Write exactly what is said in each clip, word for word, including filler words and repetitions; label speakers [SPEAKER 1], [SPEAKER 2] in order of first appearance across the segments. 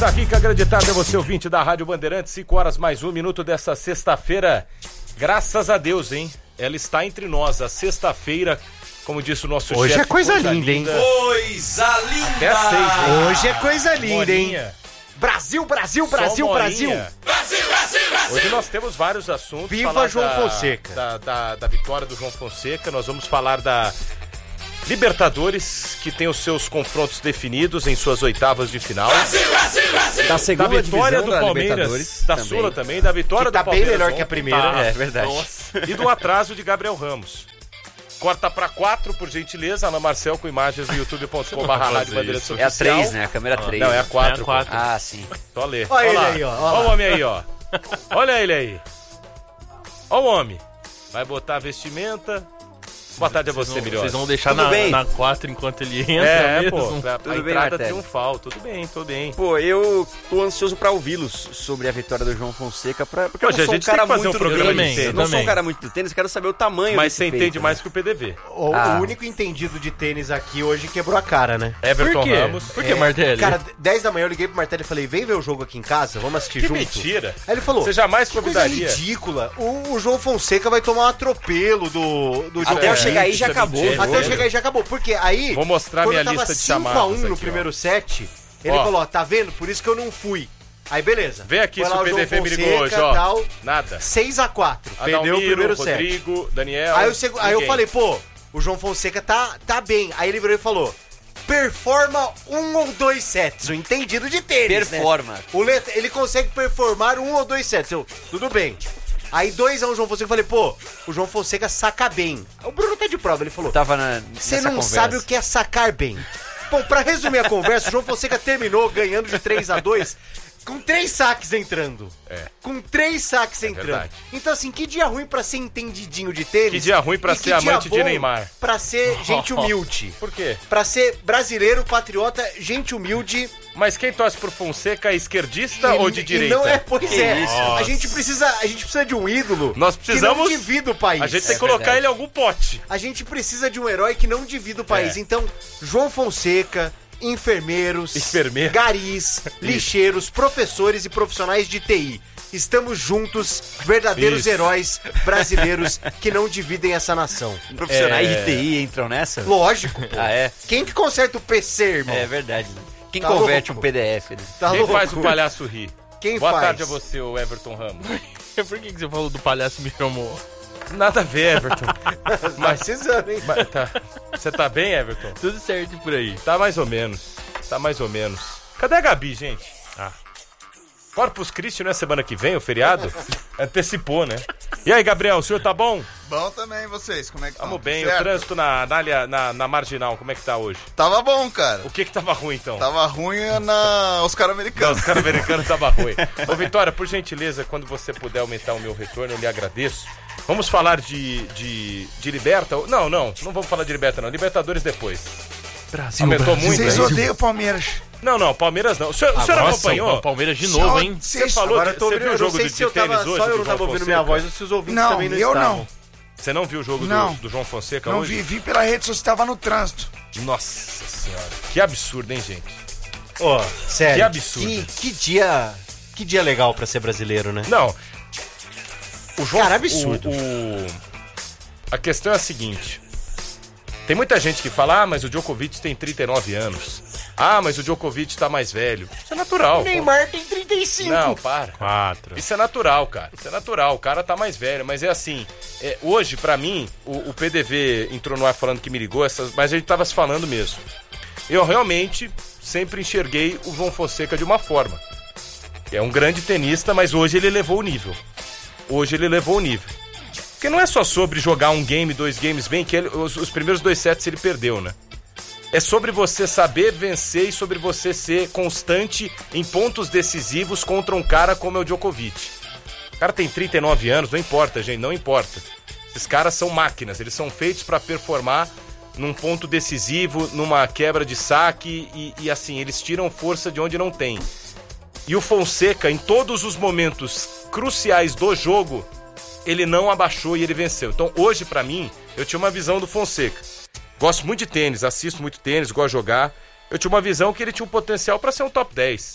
[SPEAKER 1] Tá aqui que a grande tarde é você, ouvinte da Rádio Bandeirantes, cinco horas mais um minuto dessa sexta-feira. Graças a Deus, hein? Ela está entre nós, a sexta-feira, como disse o nosso
[SPEAKER 2] Hoje
[SPEAKER 1] chefe.
[SPEAKER 2] é coisa, coisa linda, linda, hein?
[SPEAKER 3] Coisa linda!
[SPEAKER 1] Até seis, hein?
[SPEAKER 2] Hoje é coisa linda,
[SPEAKER 1] Morinha.
[SPEAKER 2] hein? Brasil, Brasil, Brasil, Brasil!
[SPEAKER 3] Brasil, Brasil, Brasil!
[SPEAKER 1] Hoje nós temos vários assuntos.
[SPEAKER 2] Viva
[SPEAKER 1] falar
[SPEAKER 2] João
[SPEAKER 1] da,
[SPEAKER 2] Fonseca!
[SPEAKER 1] Da, da, da vitória do João Fonseca, nós vamos falar da Libertadores, que tem os seus confrontos definidos em suas oitavas de final.
[SPEAKER 3] Brasil, Brasil, Brasil!
[SPEAKER 4] Da segunda
[SPEAKER 1] da vitória
[SPEAKER 4] divisão
[SPEAKER 1] do
[SPEAKER 4] da
[SPEAKER 1] Palmeiras, da
[SPEAKER 4] também.
[SPEAKER 1] Sula também, da vitória
[SPEAKER 2] Que tá
[SPEAKER 1] do Palmeiras.
[SPEAKER 2] bem melhor
[SPEAKER 1] ontem,
[SPEAKER 2] que a primeira.
[SPEAKER 1] tá.
[SPEAKER 4] É verdade.
[SPEAKER 1] Nossa. E do atraso de Gabriel Ramos. Corta pra quatro, por gentileza, Ana Marcel com imagens no youtube ponto com barra rádio Bandeirantes
[SPEAKER 4] É a
[SPEAKER 1] oficial.
[SPEAKER 4] três, né? A câmera três.
[SPEAKER 1] Não, é a quatro.
[SPEAKER 5] É a quatro.
[SPEAKER 4] Ah, sim.
[SPEAKER 1] Só ler.
[SPEAKER 2] Olha ele
[SPEAKER 1] lá.
[SPEAKER 2] aí, ó, olha
[SPEAKER 1] Olha o
[SPEAKER 2] lá.
[SPEAKER 1] homem aí, ó. Olha ele aí. Olha o homem. Vai botar a vestimenta. Boa tarde a você, melhor.
[SPEAKER 5] Vocês vão deixar
[SPEAKER 4] Tudo
[SPEAKER 5] na,
[SPEAKER 4] bem?
[SPEAKER 5] na quatro enquanto ele entra
[SPEAKER 1] É,
[SPEAKER 5] mesmo?
[SPEAKER 1] pô, a, a
[SPEAKER 4] Tudo bem,
[SPEAKER 1] entrada
[SPEAKER 4] Martelli?
[SPEAKER 1] triunfal. Tudo bem, tudo bem.
[SPEAKER 4] Pô, eu tô ansioso pra ouvi-los sobre a vitória do João Fonseca, pra, porque
[SPEAKER 1] Hoje
[SPEAKER 4] eu
[SPEAKER 1] a
[SPEAKER 4] não sou um
[SPEAKER 1] gente tem
[SPEAKER 4] cara
[SPEAKER 1] que fazer
[SPEAKER 4] muito
[SPEAKER 1] um
[SPEAKER 4] do
[SPEAKER 1] programa
[SPEAKER 5] de
[SPEAKER 4] tênis.
[SPEAKER 5] tênis.
[SPEAKER 4] Eu não sou
[SPEAKER 5] também.
[SPEAKER 4] um cara muito do tênis, quero saber o tamanho
[SPEAKER 1] Mas
[SPEAKER 4] desse
[SPEAKER 1] você
[SPEAKER 4] feito,
[SPEAKER 1] entende
[SPEAKER 4] né?
[SPEAKER 1] mais que o P D V.
[SPEAKER 2] O,
[SPEAKER 4] Ah.
[SPEAKER 2] o único entendido de tênis aqui hoje quebrou a cara, né?
[SPEAKER 1] Everton
[SPEAKER 5] Por quê?
[SPEAKER 1] Ramos.
[SPEAKER 5] Por que,
[SPEAKER 2] É,
[SPEAKER 5] Martelli?
[SPEAKER 2] Cara, dez da manhã eu liguei pro Martelli e falei, vem ver o jogo aqui em casa, vamos assistir
[SPEAKER 1] Que
[SPEAKER 2] junto.
[SPEAKER 1] mentira.
[SPEAKER 2] Aí ele falou,
[SPEAKER 1] Você jamais
[SPEAKER 2] que coisa
[SPEAKER 1] convidaria.
[SPEAKER 2] ridícula, o, o João Fonseca vai tomar um atropelo do, do
[SPEAKER 4] Até eu
[SPEAKER 2] Djokovic.
[SPEAKER 4] chegar aí já
[SPEAKER 1] isso é
[SPEAKER 4] acabou.
[SPEAKER 1] mentira.
[SPEAKER 2] Até eu chegar aí já acabou, porque aí,
[SPEAKER 1] Vou mostrar
[SPEAKER 2] quando
[SPEAKER 1] minha
[SPEAKER 2] tava
[SPEAKER 1] lista de
[SPEAKER 2] cinco a
[SPEAKER 1] chamadas
[SPEAKER 2] um no
[SPEAKER 1] aqui,
[SPEAKER 2] primeiro
[SPEAKER 1] ó.
[SPEAKER 2] set, ele
[SPEAKER 1] Ó.
[SPEAKER 2] falou, ó, tá vendo? Por isso que eu não fui. Aí beleza.
[SPEAKER 1] Vê aqui
[SPEAKER 2] Foi
[SPEAKER 1] se
[SPEAKER 2] lá
[SPEAKER 1] o P D V
[SPEAKER 2] João
[SPEAKER 1] me ligou hoje,
[SPEAKER 2] Fonseca,
[SPEAKER 1] ó.
[SPEAKER 2] tal,
[SPEAKER 1] Nada.
[SPEAKER 2] seis a quatro, perdeu o
[SPEAKER 1] Adalmiro,
[SPEAKER 2] primeiro set.
[SPEAKER 1] Rodrigo, Daniel.
[SPEAKER 2] Aí, eu, segu- aí eu
[SPEAKER 1] ninguém.
[SPEAKER 2] falei, pô, o João Fonseca tá, tá bem. Aí ele virou e falou, performa um ou dois sets. O entendido de tênis,
[SPEAKER 4] Performa.
[SPEAKER 2] né? O Let- ele consegue performar um ou dois sets. Eu, tudo bem. Aí dois a um João Fonseca, eu falei, pô, o João Fonseca saca bem. O Bruno tá de prova, ele falou,
[SPEAKER 4] Eu tava na,
[SPEAKER 2] você
[SPEAKER 4] nessa
[SPEAKER 2] não
[SPEAKER 4] conversa.
[SPEAKER 2] sabe o que é sacar bem. Bom, pra resumir a conversa, o João Fonseca terminou ganhando de três a dois com três saques entrando.
[SPEAKER 1] É.
[SPEAKER 2] Com três saques entrando.
[SPEAKER 1] verdade.
[SPEAKER 2] Então, assim, que dia ruim pra ser entendidinho de tênis.
[SPEAKER 1] Que dia ruim pra
[SPEAKER 2] e
[SPEAKER 1] ser
[SPEAKER 2] que dia
[SPEAKER 1] amante de
[SPEAKER 2] bom
[SPEAKER 1] Neymar.
[SPEAKER 2] Pra ser gente humilde.
[SPEAKER 1] Por quê?
[SPEAKER 2] Pra ser brasileiro, patriota, gente humilde.
[SPEAKER 1] Mas quem torce pro Fonseca é esquerdista
[SPEAKER 2] e,
[SPEAKER 1] ou de
[SPEAKER 2] e
[SPEAKER 1] direita?
[SPEAKER 2] não é, pois
[SPEAKER 4] Que
[SPEAKER 2] é.
[SPEAKER 4] isso?
[SPEAKER 2] A
[SPEAKER 1] Nossa.
[SPEAKER 2] gente, precisa, a gente precisa de um ídolo
[SPEAKER 1] Nós precisamos-
[SPEAKER 2] que não divida o país.
[SPEAKER 1] A gente tem
[SPEAKER 4] É
[SPEAKER 1] que colocar
[SPEAKER 4] verdade.
[SPEAKER 1] ele em algum pote.
[SPEAKER 2] A gente precisa de um herói que não divida o país.
[SPEAKER 1] É.
[SPEAKER 2] Então, João Fonseca, enfermeiros,
[SPEAKER 1] Enfermeiro.
[SPEAKER 2] garis, lixeiros, professores e profissionais de T I. Estamos juntos, verdadeiros
[SPEAKER 1] Isso.
[SPEAKER 2] heróis brasileiros que não dividem essa nação.
[SPEAKER 4] Profissionais
[SPEAKER 1] É.
[SPEAKER 4] de T I entram nessa?
[SPEAKER 2] Lógico, pô.
[SPEAKER 4] Ah, é?
[SPEAKER 2] Quem que conserta o P C, irmão?
[SPEAKER 4] É verdade. Né? Quem
[SPEAKER 2] Tá
[SPEAKER 4] converte
[SPEAKER 2] louco.
[SPEAKER 4] um P D F, né?
[SPEAKER 2] Tá
[SPEAKER 1] Quem
[SPEAKER 2] louco?
[SPEAKER 1] faz o palhaço rir?
[SPEAKER 2] Quem
[SPEAKER 1] Boa
[SPEAKER 2] faz?
[SPEAKER 1] tarde a você, o Everton Ramos.
[SPEAKER 5] Por que, que você falou do palhaço e me chamou?
[SPEAKER 1] Nada a ver, Everton.
[SPEAKER 2] Mas precisando, hein?
[SPEAKER 1] Mas tá. Você tá bem, Everton?
[SPEAKER 5] Tudo certo por aí.
[SPEAKER 1] Tá mais ou menos. Tá mais ou menos. Cadê a Gabi, gente?
[SPEAKER 5] Ah.
[SPEAKER 1] Corpus Christi não é semana que vem, o feriado? Antecipou, né? E aí, Gabriel, o senhor tá bom?
[SPEAKER 6] Bom também, vocês, como é que estão?
[SPEAKER 1] Tamo bem.
[SPEAKER 6] Certo?
[SPEAKER 1] O trânsito na, na, área- na, na Marginal, como é que tá hoje?
[SPEAKER 6] Tava bom, cara.
[SPEAKER 1] O que que tava ruim, então?
[SPEAKER 6] Tava ruim na Oscar
[SPEAKER 1] Não,
[SPEAKER 6] americano.
[SPEAKER 1] os caras americanos tava ruim. Ô, Vitória, por gentileza, quando você puder aumentar o meu retorno, eu lhe agradeço. Vamos falar de, de, de Liberta? Não, não, não vamos falar de Liberta, não. Libertadores depois.
[SPEAKER 5] Brasil,
[SPEAKER 1] Aumentou muito,
[SPEAKER 6] Vocês
[SPEAKER 1] né?
[SPEAKER 6] odeiam o Palmeiras.
[SPEAKER 1] Não, não, Palmeiras não. O senhor, o senhor
[SPEAKER 5] Nossa,
[SPEAKER 1] acompanhou?
[SPEAKER 5] o Palmeiras de novo, hein?
[SPEAKER 1] Você
[SPEAKER 6] Vocês-
[SPEAKER 1] falou
[SPEAKER 2] Agora
[SPEAKER 1] de,
[SPEAKER 2] eu tô
[SPEAKER 1] você
[SPEAKER 2] ouvindo,
[SPEAKER 1] viu o
[SPEAKER 2] eu não
[SPEAKER 1] jogo
[SPEAKER 2] sei
[SPEAKER 1] de,
[SPEAKER 2] se eu
[SPEAKER 1] de tênis
[SPEAKER 2] tava,
[SPEAKER 1] hoje?
[SPEAKER 2] só
[SPEAKER 1] do
[SPEAKER 2] eu não
[SPEAKER 1] João
[SPEAKER 2] tava ouvindo
[SPEAKER 1] Fonseca?
[SPEAKER 2] minha voz ou se os ouvintes
[SPEAKER 6] Não,
[SPEAKER 2] também não
[SPEAKER 6] eu
[SPEAKER 2] estavam.
[SPEAKER 6] não.
[SPEAKER 1] Você não viu o jogo
[SPEAKER 6] Não.
[SPEAKER 1] do, do João Fonseca
[SPEAKER 6] Não
[SPEAKER 1] hoje?
[SPEAKER 6] vi, vi pela rede social, estava no trânsito.
[SPEAKER 1] Nossa senhora. Que absurdo, hein, gente?
[SPEAKER 2] Ó, sério.
[SPEAKER 1] Que absurdo.
[SPEAKER 2] Que, que dia, que dia legal pra ser brasileiro, né?
[SPEAKER 1] Não. O João,
[SPEAKER 2] Cara, absurdo.
[SPEAKER 1] O, o- A questão é a seguinte. Tem muita gente que fala, ah, mas o Djokovic tem trinta e nove anos. Ah, mas o Djokovic tá mais velho. Isso é natural.
[SPEAKER 2] O Neymar tem trinta e cinco.
[SPEAKER 1] Não, para.
[SPEAKER 5] Quatro.
[SPEAKER 1] Isso é natural, cara. Isso é natural. O cara tá mais velho. Mas é assim, é, hoje, pra mim, o, o P D V entrou no ar falando que me ligou, essas, mas a gente tava se falando mesmo. Eu realmente sempre enxerguei o João Fonseca de uma forma. É um grande tenista, mas hoje ele elevou o nível. Hoje ele elevou o nível. Porque não é só sobre jogar um game, dois games bem, que ele, os, os primeiros dois sets ele perdeu, né? É sobre você saber vencer e sobre você ser constante em pontos decisivos contra um cara como é o Djokovic. O cara tem trinta e nove anos, não importa, gente, não importa. Esses caras são máquinas, eles são feitos pra performar num ponto decisivo, numa quebra de saque e, e assim, eles tiram força de onde não tem. E o Fonseca, em todos os momentos cruciais do jogo, ele não abaixou e ele venceu. Então hoje, pra mim, eu tinha uma visão do Fonseca. Gosto muito de tênis, assisto muito tênis, gosto de jogar. Eu tinha uma visão que ele tinha um potencial pra ser um top dez.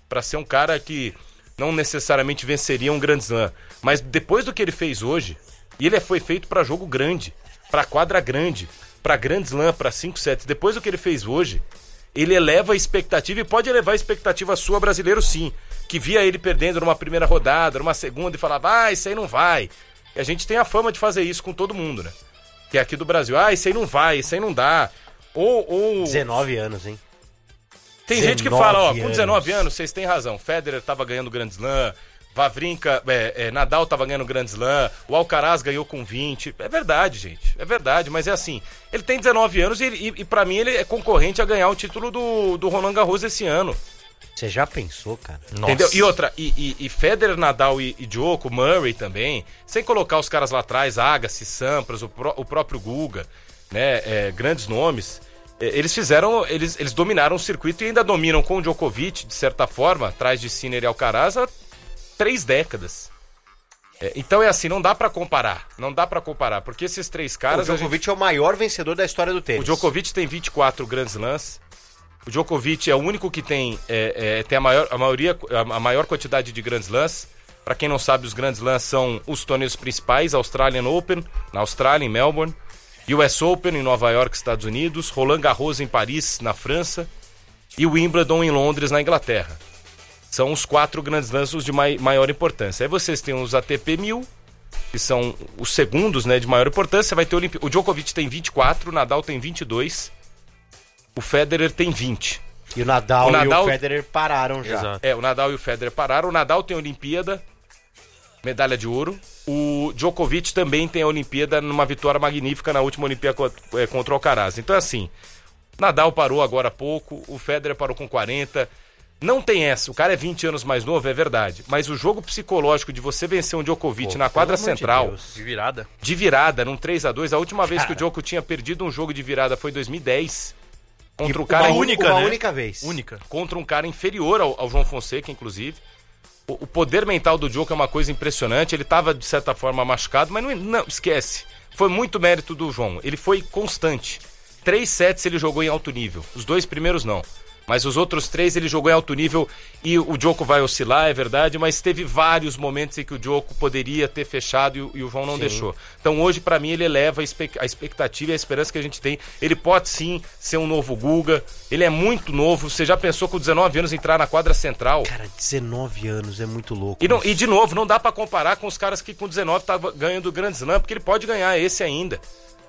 [SPEAKER 1] pra ser um cara que não necessariamente venceria um Grand Slam. Mas depois do que ele fez hoje, e ele foi feito pra jogo grande, pra quadra grande, pra Grand Slam, pra cinco sets. Depois do que ele fez hoje, ele eleva a expectativa e pode elevar a expectativa sua, brasileiro, sim. Que via ele perdendo numa primeira rodada, numa segunda e falava, ah, isso aí não vai. E a gente tem a fama de fazer isso com todo mundo, né? Que é aqui do Brasil, ah, isso aí não vai, isso aí não dá. Ou... ou...
[SPEAKER 2] dezenove anos, hein?
[SPEAKER 1] Tem gente que fala, ó, com dezenove anos, vocês têm razão. Federer tava ganhando Grand Slam, Wawrinka, é, é, Nadal tava ganhando Grand Slam, o Alcaraz ganhou com vinte. É verdade, gente, é verdade, mas é assim, ele tem dezenove anos e, e, e pra mim ele é concorrente a ganhar o título do, do Roland Garros esse ano.
[SPEAKER 2] Você já pensou, cara?
[SPEAKER 1] Entendeu? E outra, e, e, e Federer, Nadal e, e Djoko, Murray também, sem colocar os caras lá atrás, Agassi, Sampras, o, pró, o próprio Guga, né, é, grandes nomes, é, eles fizeram, eles, eles dominaram o circuito e ainda dominam com o Djokovic, de certa forma, atrás de Sinner e Alcaraz, há três décadas. É, então é assim, não dá pra comparar, não dá pra comparar, porque esses três caras...
[SPEAKER 2] O Djokovic gente... é o maior vencedor da história do tênis.
[SPEAKER 1] O Djokovic tem vinte e quatro Grand Slams. O Djokovic é o único que tem, é, é, tem a, maior, a, maioria, a maior quantidade de Grand Slams. Para quem não sabe, os Grand Slams são os torneios principais: Australian Open, na Austrália, em Melbourne, U S Open, em Nova York, Estados Unidos, Roland Garros, em Paris, na França, e o Wimbledon, em Londres, na Inglaterra. São os quatro Grand Slams de mai, maior importância. Aí vocês têm os A T P mil, que são os segundos, né, de maior importância. Vai ter o, Olimpi... o Djokovic tem vinte e quatro, o Nadal tem vinte e dois. O Federer tem vinte.
[SPEAKER 2] E o Nadal,
[SPEAKER 1] o Nadal
[SPEAKER 2] e o Federer pararam já.
[SPEAKER 5] Exato.
[SPEAKER 1] É, o Nadal e o Federer pararam. O Nadal tem a Olimpíada, medalha de ouro. O Djokovic também tem a Olimpíada numa vitória magnífica na última Olimpíada contra o Alcaraz. Então, assim, Nadal parou agora há pouco, o Federer parou com quarenta. Não tem essa. O cara é vinte anos mais novo, é verdade. Mas o jogo psicológico de você vencer um Djokovic
[SPEAKER 2] Pô,
[SPEAKER 1] na quadra
[SPEAKER 2] pelo amor de
[SPEAKER 1] central...
[SPEAKER 2] Deus.
[SPEAKER 5] De virada.
[SPEAKER 1] De virada, num três a dois. A última vez
[SPEAKER 2] Cara.
[SPEAKER 1] que o Djoko tinha perdido um jogo de virada foi em dois mil e dez. Contra
[SPEAKER 2] E
[SPEAKER 1] um cara
[SPEAKER 2] uma
[SPEAKER 5] única,
[SPEAKER 2] uma
[SPEAKER 5] né?
[SPEAKER 2] única vez.
[SPEAKER 5] Única.
[SPEAKER 1] contra um cara inferior ao, ao João Fonseca, inclusive. O, o poder mental do Djoko é uma coisa impressionante. Ele estava, de certa forma, machucado, mas não, não, esquece. Foi muito mérito do João. Ele foi constante. Três sets ele jogou em alto nível. Os dois primeiros não. Mas os outros três ele jogou em alto nível e o Djoko vai oscilar, é verdade, mas teve vários momentos em que o Djoko poderia ter fechado e o, e o João não
[SPEAKER 2] Sim. deixou.
[SPEAKER 1] Então hoje, pra mim, ele eleva a, espe- a expectativa e a esperança que a gente tem. Ele pode sim ser um novo Guga, ele é muito novo. Você já pensou com dezenove anos entrar na quadra central?
[SPEAKER 2] Cara, dezenove anos é muito louco.
[SPEAKER 1] E, não,
[SPEAKER 2] isso.
[SPEAKER 1] e de novo, não dá pra comparar com os caras que com dezenove tá ganhando o Grand Slam, porque ele pode ganhar esse ainda.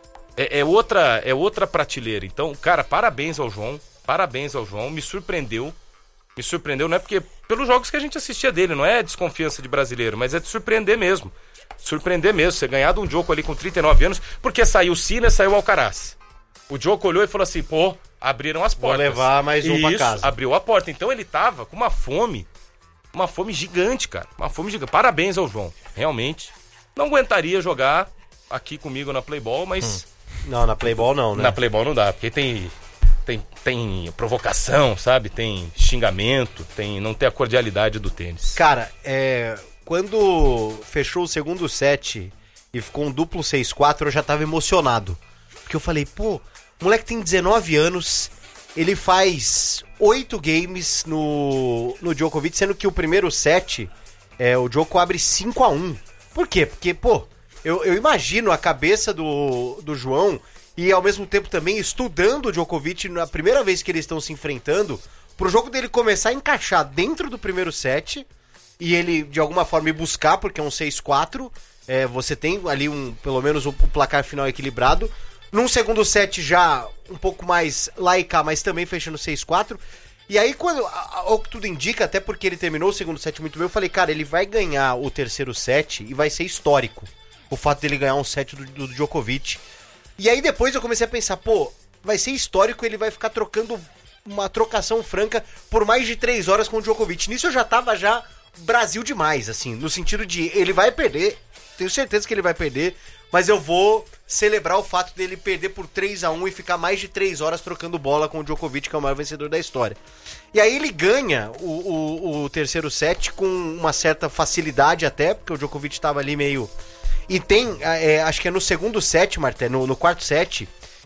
[SPEAKER 1] É, é, outra, é outra prateleira. Então, cara, parabéns ao João. Parabéns ao João, me surpreendeu. Me surpreendeu, não é porque... pelos jogos que a gente assistia dele, não é desconfiança de brasileiro, mas é de surpreender mesmo. Surpreender mesmo, você ganhar de um Djoko ali com trinta e nove anos, porque saiu o Sinner, saiu o Alcaraz. O Djoko olhou e falou assim, pô, abriram as portas.
[SPEAKER 2] Vou levar mais um pra
[SPEAKER 1] Isso,
[SPEAKER 2] casa.
[SPEAKER 1] abriu a porta. Então ele tava com uma fome, uma fome gigante, cara. Uma fome gigante. Parabéns ao João, realmente. Não aguentaria jogar aqui comigo na Playball, mas...
[SPEAKER 2] Hum. Não, na Playball não, né?
[SPEAKER 1] Na Playball não dá, porque tem... Tem, tem provocação, sabe? Tem xingamento, tem, não tem a cordialidade do tênis.
[SPEAKER 2] Cara, é, quando fechou o segundo set e ficou um duplo seis quatro, eu já tava emocionado. Porque eu falei, pô, o moleque tem dezenove anos, ele faz oito games no, no Djokovic, sendo que o primeiro set, é, o Djoko abre cinco a um. Por quê? Porque, pô, eu, eu imagino a cabeça do, do João... E ao mesmo tempo também estudando o Djokovic na primeira vez que eles estão se enfrentando, pro jogo dele começar a encaixar dentro do primeiro set e ele de alguma forma ir buscar, porque é um seis quatro, é, você tem ali um, pelo menos o, o placar final equilibrado. Num segundo set já um pouco mais lá e cá, mas também fechando seis quatro. E aí quando, ao que tudo indica, até porque ele terminou o segundo set muito bem, eu falei, cara, ele vai ganhar o terceiro set e vai ser histórico o fato dele ganhar um set do, do Djokovic. E aí depois eu comecei a pensar, pô, vai ser histórico, ele vai ficar trocando uma trocação franca por mais de três horas com o Djokovic. Nisso eu já tava já Brasil demais, assim, no sentido de ele vai perder, tenho certeza que ele vai perder, mas eu vou celebrar o fato dele perder por três a um e ficar mais de três horas trocando bola com o Djokovic, que é o maior vencedor da história. E aí ele ganha o, o, o terceiro set com uma certa facilidade até, porque o Djokovic tava ali meio... E tem, é, acho que é no segundo set, Marté, no, no quarto set,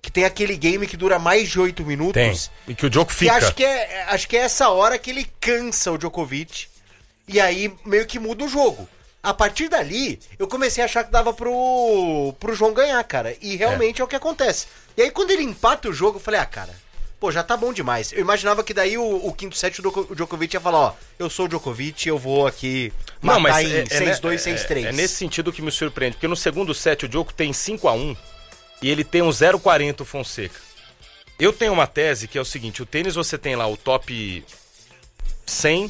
[SPEAKER 2] que tem aquele game que dura mais de oito minutos.
[SPEAKER 1] Tem. E que o Djoko
[SPEAKER 2] Que
[SPEAKER 1] fica.
[SPEAKER 2] acho que, é, acho que é essa hora que ele cansa o Djokovic. E aí meio que muda o jogo. A partir dali, eu comecei a achar que dava pro, pro João ganhar, cara. E realmente é. é o que acontece. E aí quando ele empata o jogo, eu falei, ah, cara, pô, já tá bom demais. Eu imaginava que daí o, o quinto set o Djokovic ia falar, ó, eu sou o Djokovic, eu vou aqui matar
[SPEAKER 1] Não, mas
[SPEAKER 2] em
[SPEAKER 1] é,
[SPEAKER 2] seis dois,
[SPEAKER 1] é,
[SPEAKER 2] seis três.
[SPEAKER 1] É, é nesse sentido que me surpreende. Porque no segundo set o Djoko tem cinco a um e ele tem um zero quarenta o Fonseca. Eu tenho uma tese que é o seguinte, o tênis você tem lá o top cem,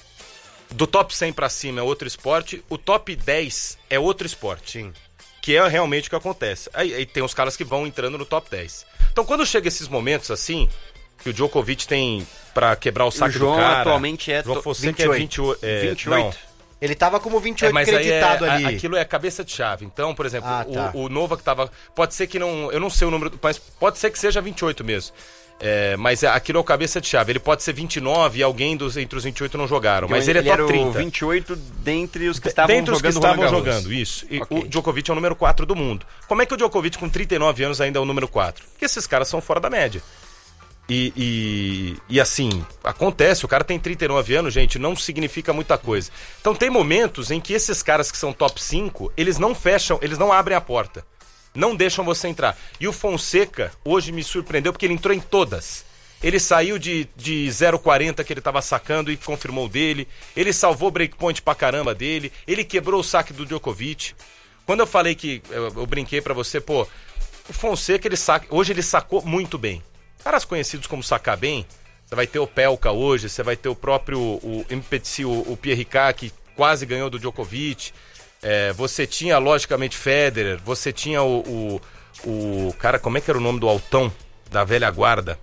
[SPEAKER 1] do top cem pra cima é outro esporte, o top dez é outro esporte.
[SPEAKER 2] Sim.
[SPEAKER 1] Que é realmente o que acontece. Aí, aí tem os caras que vão entrando no top dez. Então quando chega esses momentos assim, que o Djokovic tem pra quebrar o saque
[SPEAKER 4] o João
[SPEAKER 1] do cara...
[SPEAKER 4] atualmente é...
[SPEAKER 1] João
[SPEAKER 4] to-
[SPEAKER 1] Fonseca é vinte e oito. É,
[SPEAKER 4] vinte e oito.
[SPEAKER 1] Não.
[SPEAKER 2] Ele tava como vinte e oito
[SPEAKER 1] É, mas aí é,
[SPEAKER 2] creditado
[SPEAKER 1] a-
[SPEAKER 2] ali.
[SPEAKER 1] aquilo é cabeça de chave. Então, por exemplo,
[SPEAKER 2] Ah, tá.
[SPEAKER 1] o, o Novak tava... Pode ser que não... Eu não sei o número, mas pode ser que seja vinte e oito mesmo. É, mas é, aquilo é o cabeça de chave. Ele pode ser vinte e nove e alguém dos, entre os vinte e oito não jogaram. Mas ele, é top
[SPEAKER 4] era
[SPEAKER 1] trinta.
[SPEAKER 4] o vinte e oito dentre os que estavam
[SPEAKER 1] Dentre os que
[SPEAKER 4] jogando
[SPEAKER 1] estavam
[SPEAKER 4] Roland Garros.
[SPEAKER 1] jogando, isso. E
[SPEAKER 4] Ok.
[SPEAKER 1] o Djokovic é o número quatro do mundo. Como é que o Djokovic com trinta e nove anos ainda é o número quatro? Porque esses caras são fora da média. E, e, e assim, acontece, o cara tem trinta e nove anos, gente, não significa muita coisa. Então tem momentos em que esses caras que são top cinco, eles não fecham, eles não abrem a porta. Não deixam você entrar. E o Fonseca, hoje me surpreendeu porque ele entrou em todas. Ele saiu de, de zero quarenta que ele tava sacando e confirmou dele. Ele salvou breakpoint pra caramba dele. Ele quebrou o saque do Djokovic. Quando eu falei que, eu, eu brinquei pra você, pô, o Fonseca, ele saca, hoje ele sacou muito bem. Caras conhecidos como sacar bem, você vai ter o Pelka hoje, você vai ter o próprio o M P C, o, o Pierre Ricard, que quase ganhou do Djokovic. É, você tinha, logicamente, Federer, você tinha o, o, o... Cara, como é que era o nome do altão da velha guarda?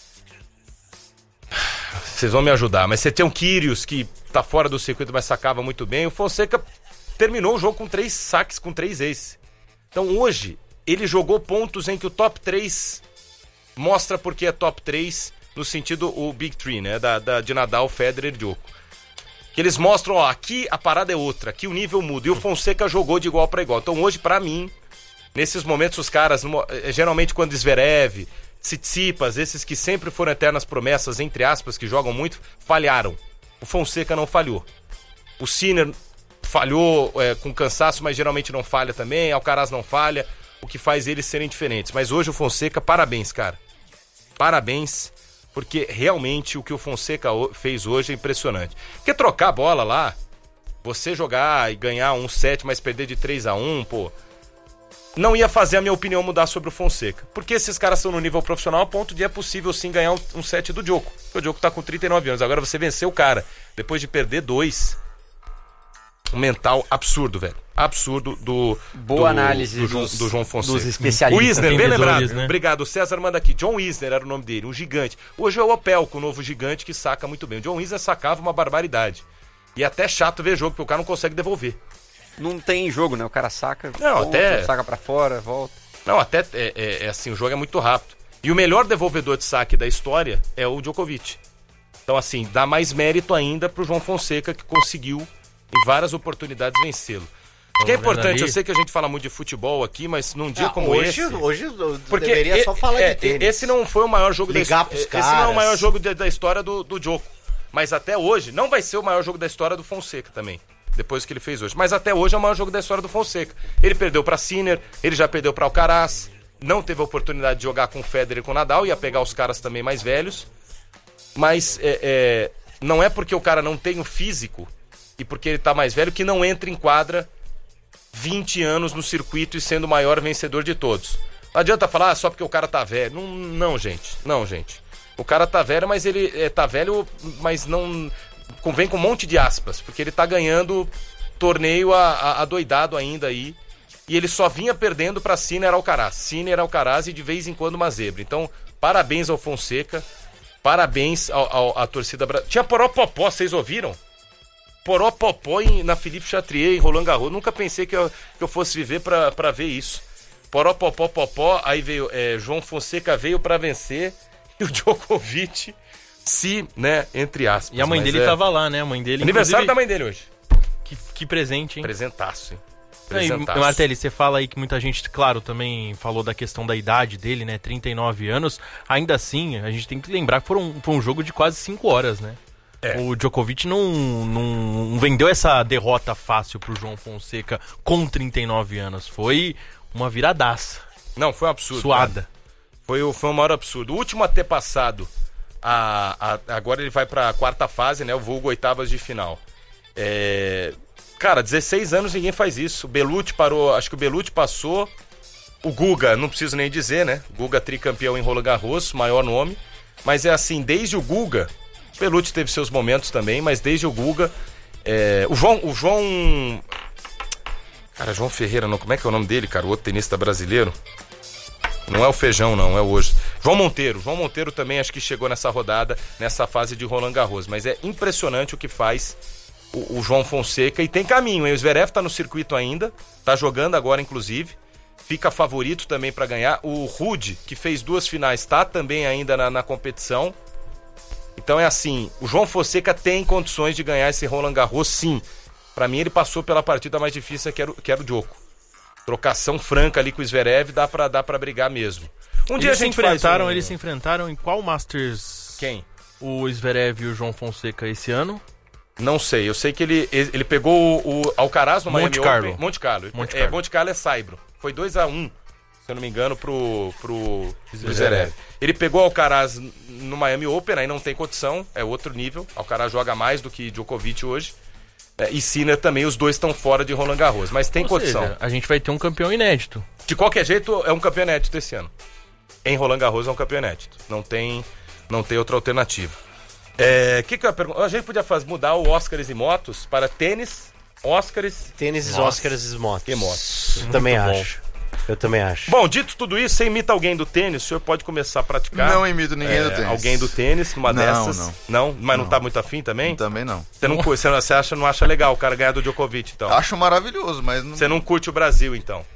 [SPEAKER 1] Vocês vão me ajudar, mas você tem o Kyrgios, que tá fora do circuito, mas sacava muito bem. O Fonseca terminou o jogo com três saques, com três aces. Então hoje, ele jogou pontos em que o top três mostra porque é top três, no sentido o Big Three, né? Da, da, de Nadal, Federer e Djoko. Que eles mostram, ó, aqui a parada é outra, aqui o nível muda. E o Fonseca jogou de igual para igual. Então hoje, pra mim, nesses momentos os caras, geralmente quando Zverev, Tsitsipas, esses que sempre foram eternas promessas, entre aspas, que jogam muito, falharam. O Fonseca não falhou. O Sinner falhou é, com cansaço, mas geralmente não falha também. Alcaraz não falha, o que faz eles serem diferentes. Mas hoje o Fonseca, parabéns, cara. Parabéns, porque realmente o que o Fonseca fez hoje é impressionante. Porque trocar a bola lá, você jogar e ganhar um set, mas perder de três a um, pô, não ia fazer a minha opinião mudar sobre o Fonseca. Porque esses caras estão no nível profissional a ponto de é possível sim ganhar um, um set do Djoko. O Djoko tá com trinta e nove anos. Agora você venceu o cara, depois de perder dois. Um mental absurdo, velho. Absurdo do...
[SPEAKER 4] Boa
[SPEAKER 1] do,
[SPEAKER 4] análise
[SPEAKER 1] do,
[SPEAKER 4] dos,
[SPEAKER 1] do João Fonseca.
[SPEAKER 4] dos especialistas.
[SPEAKER 1] O Isner, bem
[SPEAKER 5] Entendedores,
[SPEAKER 1] lembrado.
[SPEAKER 5] né?
[SPEAKER 1] Obrigado. O César manda aqui. John Isner era o nome dele, um gigante. Hoje é o Opelka, o novo gigante que saca muito bem. O John Isner sacava uma barbaridade. E é até chato ver jogo, porque o cara não consegue devolver.
[SPEAKER 4] Não tem jogo, né? O cara saca,
[SPEAKER 1] Não,
[SPEAKER 4] ponta,
[SPEAKER 1] até-
[SPEAKER 4] saca pra fora, volta.
[SPEAKER 1] Não, até é, é- é assim, o jogo é muito rápido. E o melhor devolvedor de saque da história é o Djokovic. Então, assim, dá mais mérito ainda pro João Fonseca, que conseguiu, em várias oportunidades, vencê-lo. O que é
[SPEAKER 5] vendo
[SPEAKER 1] importante,
[SPEAKER 5] ali?
[SPEAKER 1] eu sei que a gente fala muito de futebol aqui, mas num dia
[SPEAKER 2] Ah,
[SPEAKER 1] como
[SPEAKER 2] hoje,
[SPEAKER 1] esse...
[SPEAKER 2] hoje eu
[SPEAKER 1] Porque
[SPEAKER 2] deveria
[SPEAKER 1] e-
[SPEAKER 2] só falar
[SPEAKER 1] é,
[SPEAKER 2] de tênis.
[SPEAKER 1] Esse não foi o maior jogo
[SPEAKER 2] Ligar
[SPEAKER 1] da
[SPEAKER 2] pros
[SPEAKER 1] Esse não é o
[SPEAKER 2] caras.
[SPEAKER 1] maior jogo de- da história do, do Djoko. Mas até hoje, não vai ser o maior jogo da história do Fonseca também. Depois que ele fez hoje. Mas até hoje é o maior jogo da história do Fonseca. Ele perdeu pra Sinner, ele já perdeu pra Alcaraz, não teve a oportunidade de jogar com o Federer e com o Nadal, ia pegar os caras também mais velhos. Mas é, é, não é porque o cara não tem o físico e porque ele tá mais velho que não entra em quadra vinte anos no circuito e sendo o maior vencedor de todos. Não adianta falar ah, só porque o cara tá velho. Não, não, gente. Não, gente. O cara tá velho, mas ele é, tá velho, mas não... Convém com um monte de aspas, porque ele tá ganhando torneio a, a, adoidado ainda aí. E ele só vinha perdendo pra Sinner Alcaraz. Sinner Alcaraz e de vez em quando uma zebra. Então, parabéns ao Fonseca. Parabéns ao, ao, à torcida brasileira. Tinha Poropopó, vocês ouviram? Poropopó em, na Philippe Chatrier, em Roland Garros. Nunca pensei que eu, que eu fosse viver pra, pra ver isso. Poropopó, popó, aí veio é, João Fonseca veio pra vencer e o Djokovic se, né, entre aspas.
[SPEAKER 5] E a mãe
[SPEAKER 1] mas
[SPEAKER 5] dele
[SPEAKER 1] é...
[SPEAKER 5] tava lá, né? A mãe dele.
[SPEAKER 1] Aniversário
[SPEAKER 5] inclusive-
[SPEAKER 1] da mãe dele hoje.
[SPEAKER 5] Que, que presente, hein?
[SPEAKER 1] Presentaço, hein? Presentaço.
[SPEAKER 5] E, Martelli, você fala aí que muita gente, claro, também falou da questão da idade dele, né? trinta e nove anos. Ainda assim, a gente tem que lembrar que foi um, foi um jogo de quase cinco horas, né?
[SPEAKER 1] É.
[SPEAKER 5] O Djokovic não, não vendeu essa derrota fácil pro João Fonseca com trinta e nove anos. Foi uma viradaça.
[SPEAKER 1] Não, foi um absurdo.
[SPEAKER 5] Suada.
[SPEAKER 1] Cara. Foi, o- foi o maior absurdo. O último a ter passado, a, a- agora ele vai pra quarta fase, né? O vulgo oitavas de final. É, cara, dezesseis anos ninguém faz isso. O Belucci parou, acho que o Belucci passou. O Guga, não preciso nem dizer, né? Guga tricampeão em Roland Garros, maior nome. Mas é assim, desde o Guga, o Belucci teve seus momentos também, mas desde o Guga, é, o João, o João, cara, João Ferreira, não, como é que é o nome dele, cara? O outro tenista brasileiro. Não é o Feijão, não, é o hoje. João Monteiro. João Monteiro também acho que chegou nessa rodada, nessa fase de Roland Garros. Mas é impressionante o que faz o, o João Fonseca. E tem caminho, hein? O Zverev tá no circuito ainda, tá jogando agora, inclusive. Fica favorito também pra ganhar. O Rude, que fez duas finais, tá também ainda na, na competição. Então é assim, o João Fonseca tem condições de ganhar esse Roland Garros, sim. Pra mim ele passou pela partida mais difícil que era, o- que era o Djoko. Trocação franca ali com o Zverev, dá pra, dá pra brigar mesmo. Um dia a
[SPEAKER 5] Eles se
[SPEAKER 1] gente faz
[SPEAKER 5] enfrentaram,
[SPEAKER 1] um-
[SPEAKER 5] eles se enfrentaram em qual Masters?
[SPEAKER 1] Quem?
[SPEAKER 5] O Zverev e o João Fonseca esse ano?
[SPEAKER 1] Não sei, eu sei que ele, ele pegou o, o Alcaraz no
[SPEAKER 5] Monte
[SPEAKER 1] Miami
[SPEAKER 5] Carlo.
[SPEAKER 1] Open. Monte Carlo.
[SPEAKER 5] Monte
[SPEAKER 1] É,
[SPEAKER 5] Carlo.
[SPEAKER 1] Monte Carlo é Saibro. Foi dois a um, se eu não me engano, pro, pro Zverev. Ele pegou o Alcaraz no Miami Open, aí não tem condição, é outro nível. Alcaraz joga mais do que Djokovic hoje. É, e Sinner também, os dois estão fora de Roland Garros, mas tem
[SPEAKER 5] Ou
[SPEAKER 1] condição.
[SPEAKER 5] seja, a gente vai ter um campeão inédito.
[SPEAKER 1] De qualquer jeito, é um campeão inédito esse ano. Em Roland Garros é um campeão inédito. Não tem, não tem outra alternativa. É, que que eu ia perguntar? A gente podia fazer, mudar o Oscars e motos para tênis, Oscars
[SPEAKER 2] Tênis,
[SPEAKER 1] Nossa.
[SPEAKER 2] Oscars e motos.
[SPEAKER 1] e motos.
[SPEAKER 2] Eu também
[SPEAKER 5] Muito bom.
[SPEAKER 2] acho. Eu também acho.
[SPEAKER 1] Bom, dito tudo isso, você imita alguém do tênis, o senhor pode começar a praticar.
[SPEAKER 6] Não imito ninguém
[SPEAKER 1] É,
[SPEAKER 6] do tênis.
[SPEAKER 1] Alguém do tênis, numa
[SPEAKER 6] Não,
[SPEAKER 1] dessas.
[SPEAKER 6] não.
[SPEAKER 1] Não? Mas não,
[SPEAKER 6] Não.
[SPEAKER 1] tá muito afim também?
[SPEAKER 6] Também não.
[SPEAKER 1] Você não, curte, você não você acha, não acha legal o cara ganhar do Djokovic, então?
[SPEAKER 6] Acho maravilhoso, mas não...
[SPEAKER 1] Você não curte o Brasil, então?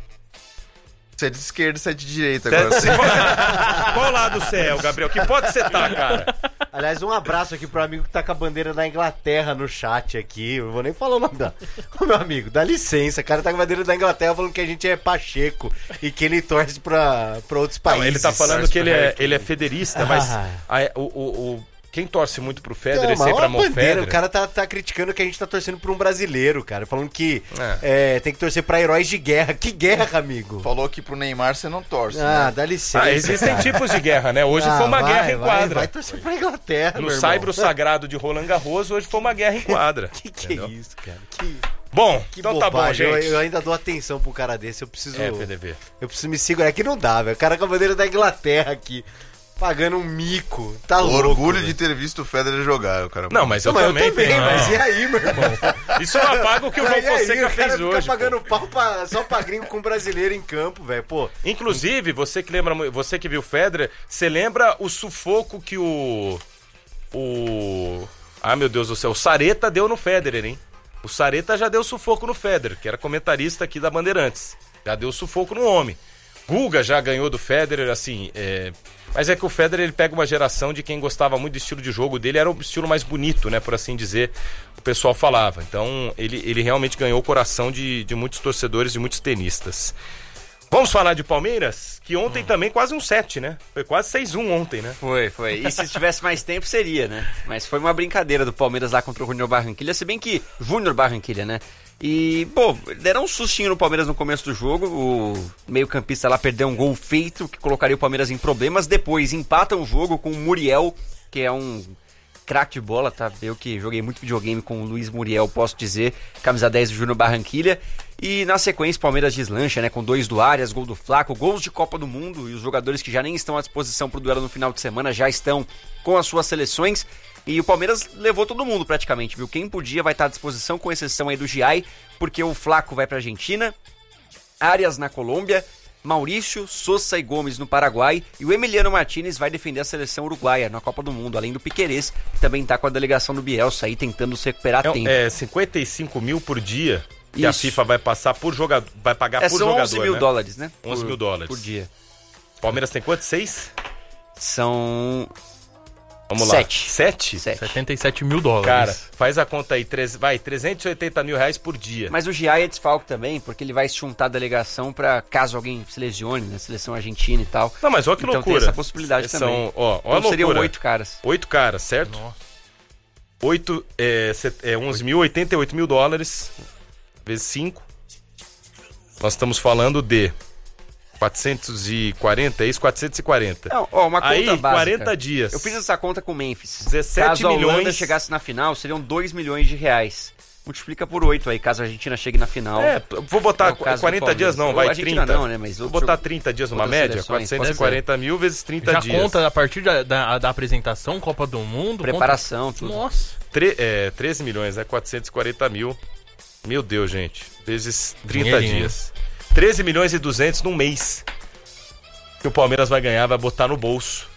[SPEAKER 6] Você é de esquerda, você é de direita
[SPEAKER 1] Você-
[SPEAKER 6] agora.
[SPEAKER 1] você- Qual lado você é, o Gabriel? Que pode você tá, cara?
[SPEAKER 2] Aliás, um abraço aqui pro amigo que tá com a bandeira da Inglaterra no chat aqui. Eu vou nem falar o nome da. Ô, meu amigo, dá licença. O cara tá com a bandeira da Inglaterra falando que a gente é Pacheco e que ele torce pra, pra outros
[SPEAKER 1] Não,
[SPEAKER 2] países.
[SPEAKER 1] ele tá falando que ele é, ele é federista, mas
[SPEAKER 2] Ah.
[SPEAKER 1] a- o, o- o- quem torce muito pro Federer
[SPEAKER 2] Não, mas
[SPEAKER 1] sempre
[SPEAKER 2] olha a
[SPEAKER 1] amou o
[SPEAKER 2] bandeira,
[SPEAKER 1] Federer.
[SPEAKER 2] o cara tá, tá criticando que a gente tá torcendo por um brasileiro, cara. Falando que
[SPEAKER 1] É.
[SPEAKER 2] é, tem que torcer pra heróis de guerra. Que guerra, amigo?
[SPEAKER 6] Falou que pro Neymar você não torce,
[SPEAKER 2] Ah,
[SPEAKER 6] né?
[SPEAKER 2] dá licença.
[SPEAKER 1] Ah, existem
[SPEAKER 2] cara.
[SPEAKER 1] tipos de guerra, né? Hoje
[SPEAKER 2] Ah,
[SPEAKER 1] foi uma
[SPEAKER 2] vai,
[SPEAKER 1] guerra em
[SPEAKER 2] vai,
[SPEAKER 1] quadra.
[SPEAKER 2] Vai torcer pra Inglaterra,
[SPEAKER 1] No
[SPEAKER 2] meu irmão.
[SPEAKER 1] saibro sagrado de Roland Garros, hoje foi uma guerra em quadra.
[SPEAKER 2] Que que é
[SPEAKER 1] entendeu?
[SPEAKER 2] isso, cara? Que,
[SPEAKER 1] Bom,
[SPEAKER 2] que
[SPEAKER 1] então tá bom,
[SPEAKER 2] bobagem. Eu,
[SPEAKER 1] gente.
[SPEAKER 2] eu ainda dou atenção pro cara desse. Eu preciso.
[SPEAKER 1] É, P D V.
[SPEAKER 2] Eu preciso me segurar. Aqui não dá, velho. O cara com a bandeira da Inglaterra aqui. Pagando um mico. Tá
[SPEAKER 6] O
[SPEAKER 2] louco.
[SPEAKER 6] orgulho
[SPEAKER 2] velho.
[SPEAKER 6] de ter visto o Federer jogar, o cara.
[SPEAKER 1] Não, mas eu
[SPEAKER 2] Não, mas
[SPEAKER 1] também.
[SPEAKER 2] eu também,
[SPEAKER 1] tenho-
[SPEAKER 2] mas e aí, meu irmão?
[SPEAKER 1] Isso não apaga o que o João
[SPEAKER 2] Mas e aí,
[SPEAKER 1] Fonseca
[SPEAKER 2] o cara
[SPEAKER 1] fez
[SPEAKER 2] fica
[SPEAKER 1] hoje.
[SPEAKER 2] pagando
[SPEAKER 1] pô.
[SPEAKER 2] pau pra, só pra gringo com brasileiro em campo, velho. Pô,
[SPEAKER 1] Inclusive, você que lembra, mu- você que viu o Federer, você lembra o sufoco que o o Ah, meu Deus do céu, o Sareta deu no Federer, hein? O Sareta já deu sufoco no Federer, que era comentarista aqui da Bandeirantes. Já deu sufoco no homem. Guga já ganhou do Federer, assim, é... mas é que o Federer ele pega uma geração de quem gostava muito do estilo de jogo dele, era o estilo mais bonito, né, por assim dizer, o pessoal falava. Então, ele, ele realmente ganhou o coração de, de muitos torcedores e muitos tenistas. Vamos falar de Palmeiras, que ontem também quase um sete, né? Foi quase seis a um ontem, né?
[SPEAKER 4] Foi, foi. E se tivesse mais tempo, seria, né? Mas foi uma brincadeira do Palmeiras lá contra o Júnior Barranquilla, se bem que Júnior Barranquilla, né? E, pô, deram um sustinho no Palmeiras no começo do jogo. O meio-campista lá perdeu um gol feito, que colocaria o Palmeiras em problemas. Depois empatam o jogo com o Muriel, que é um craque de bola, tá? Eu que joguei muito videogame com o Luiz Muriel, posso dizer, camisa dez do Júnior Barranquilla. E na sequência, Palmeiras deslancha, né? Com dois do Arias, gol do Flaco, gols de Copa do Mundo. E os jogadores que já nem estão à disposição pro duelo no final de semana já estão com as suas seleções. E o Palmeiras levou todo mundo praticamente, viu? Quem podia vai estar à disposição, com exceção aí do Giai, porque o Flaco vai pra Argentina, Arias na Colômbia, Maurício, Sosa e Gomes no Paraguai, e o Emiliano Martinez vai defender a seleção uruguaia na Copa do Mundo, além do Piquerez, que também tá com a delegação do Bielsa aí tentando se recuperar a tempo.
[SPEAKER 1] É, é cinquenta e cinco mil por dia que a
[SPEAKER 4] Isso.
[SPEAKER 1] FIFA vai passar por jogador, vai pagar
[SPEAKER 4] É,
[SPEAKER 1] por
[SPEAKER 4] são
[SPEAKER 1] jogador,
[SPEAKER 4] onze mil
[SPEAKER 1] né?
[SPEAKER 4] dólares, né?
[SPEAKER 1] onze mil dólares.
[SPEAKER 4] Por dia.
[SPEAKER 1] Palmeiras tem quanto? Seis?
[SPEAKER 4] São...
[SPEAKER 1] Vamos lá.
[SPEAKER 4] Sete.
[SPEAKER 1] Sete?
[SPEAKER 4] Sete.
[SPEAKER 5] setenta e sete mil dólares.
[SPEAKER 1] Cara, faz a conta aí. Treze, vai, trezentos e oitenta mil reais por dia.
[SPEAKER 4] Mas o Giai é desfalque também, porque ele vai se juntar à delegação pra caso alguém se lesione, né? Seleção argentina e tal.
[SPEAKER 1] Não, mas olha que
[SPEAKER 4] então
[SPEAKER 1] loucura.
[SPEAKER 4] tem essa possibilidade
[SPEAKER 1] São,
[SPEAKER 4] também.
[SPEAKER 1] Ó, ó a
[SPEAKER 4] Então seriam
[SPEAKER 1] loucura.
[SPEAKER 4] oito caras.
[SPEAKER 1] Oito caras, certo?
[SPEAKER 5] Nossa.
[SPEAKER 1] Oito, é, set- é onze mil, oitenta e oito mil dólares, vezes cinco. Nós estamos falando de quatrocentos e quarenta, é isso? quatrocentos e quarenta.
[SPEAKER 4] Não, ó, uma conta
[SPEAKER 1] Aí,
[SPEAKER 4] básica.
[SPEAKER 1] quarenta dias.
[SPEAKER 4] Eu fiz essa conta com o Memphis.
[SPEAKER 1] dezessete
[SPEAKER 4] Caso a Holanda
[SPEAKER 1] milhões.
[SPEAKER 4] chegasse na final, seriam dois milhões de reais. Multiplica por oito aí, caso a Argentina chegue na final.
[SPEAKER 1] É, vou botar
[SPEAKER 4] É o caso do
[SPEAKER 1] quarenta dias não,
[SPEAKER 4] Palmeiras.
[SPEAKER 1] vai
[SPEAKER 4] Ou a Argentina
[SPEAKER 1] trinta.
[SPEAKER 4] não, né, mas
[SPEAKER 1] Vou
[SPEAKER 4] outro-
[SPEAKER 1] botar trinta dias numa
[SPEAKER 4] outras
[SPEAKER 1] média,
[SPEAKER 4] seleções,
[SPEAKER 1] quatrocentos e quarenta mil vezes trinta
[SPEAKER 5] Já
[SPEAKER 1] dias.
[SPEAKER 5] conta a partir da, da, da apresentação, Copa do Mundo.
[SPEAKER 4] Preparação,
[SPEAKER 5] conta...
[SPEAKER 4] tudo.
[SPEAKER 5] Nossa.
[SPEAKER 1] Tre- é, treze milhões, é quatrocentos e quarenta mil. Meu Deus, gente. Vezes trinta
[SPEAKER 5] Dinheirinho,
[SPEAKER 1] dias. treze milhões e duzentos num mês. Que o Palmeiras vai ganhar, vai botar no bolso.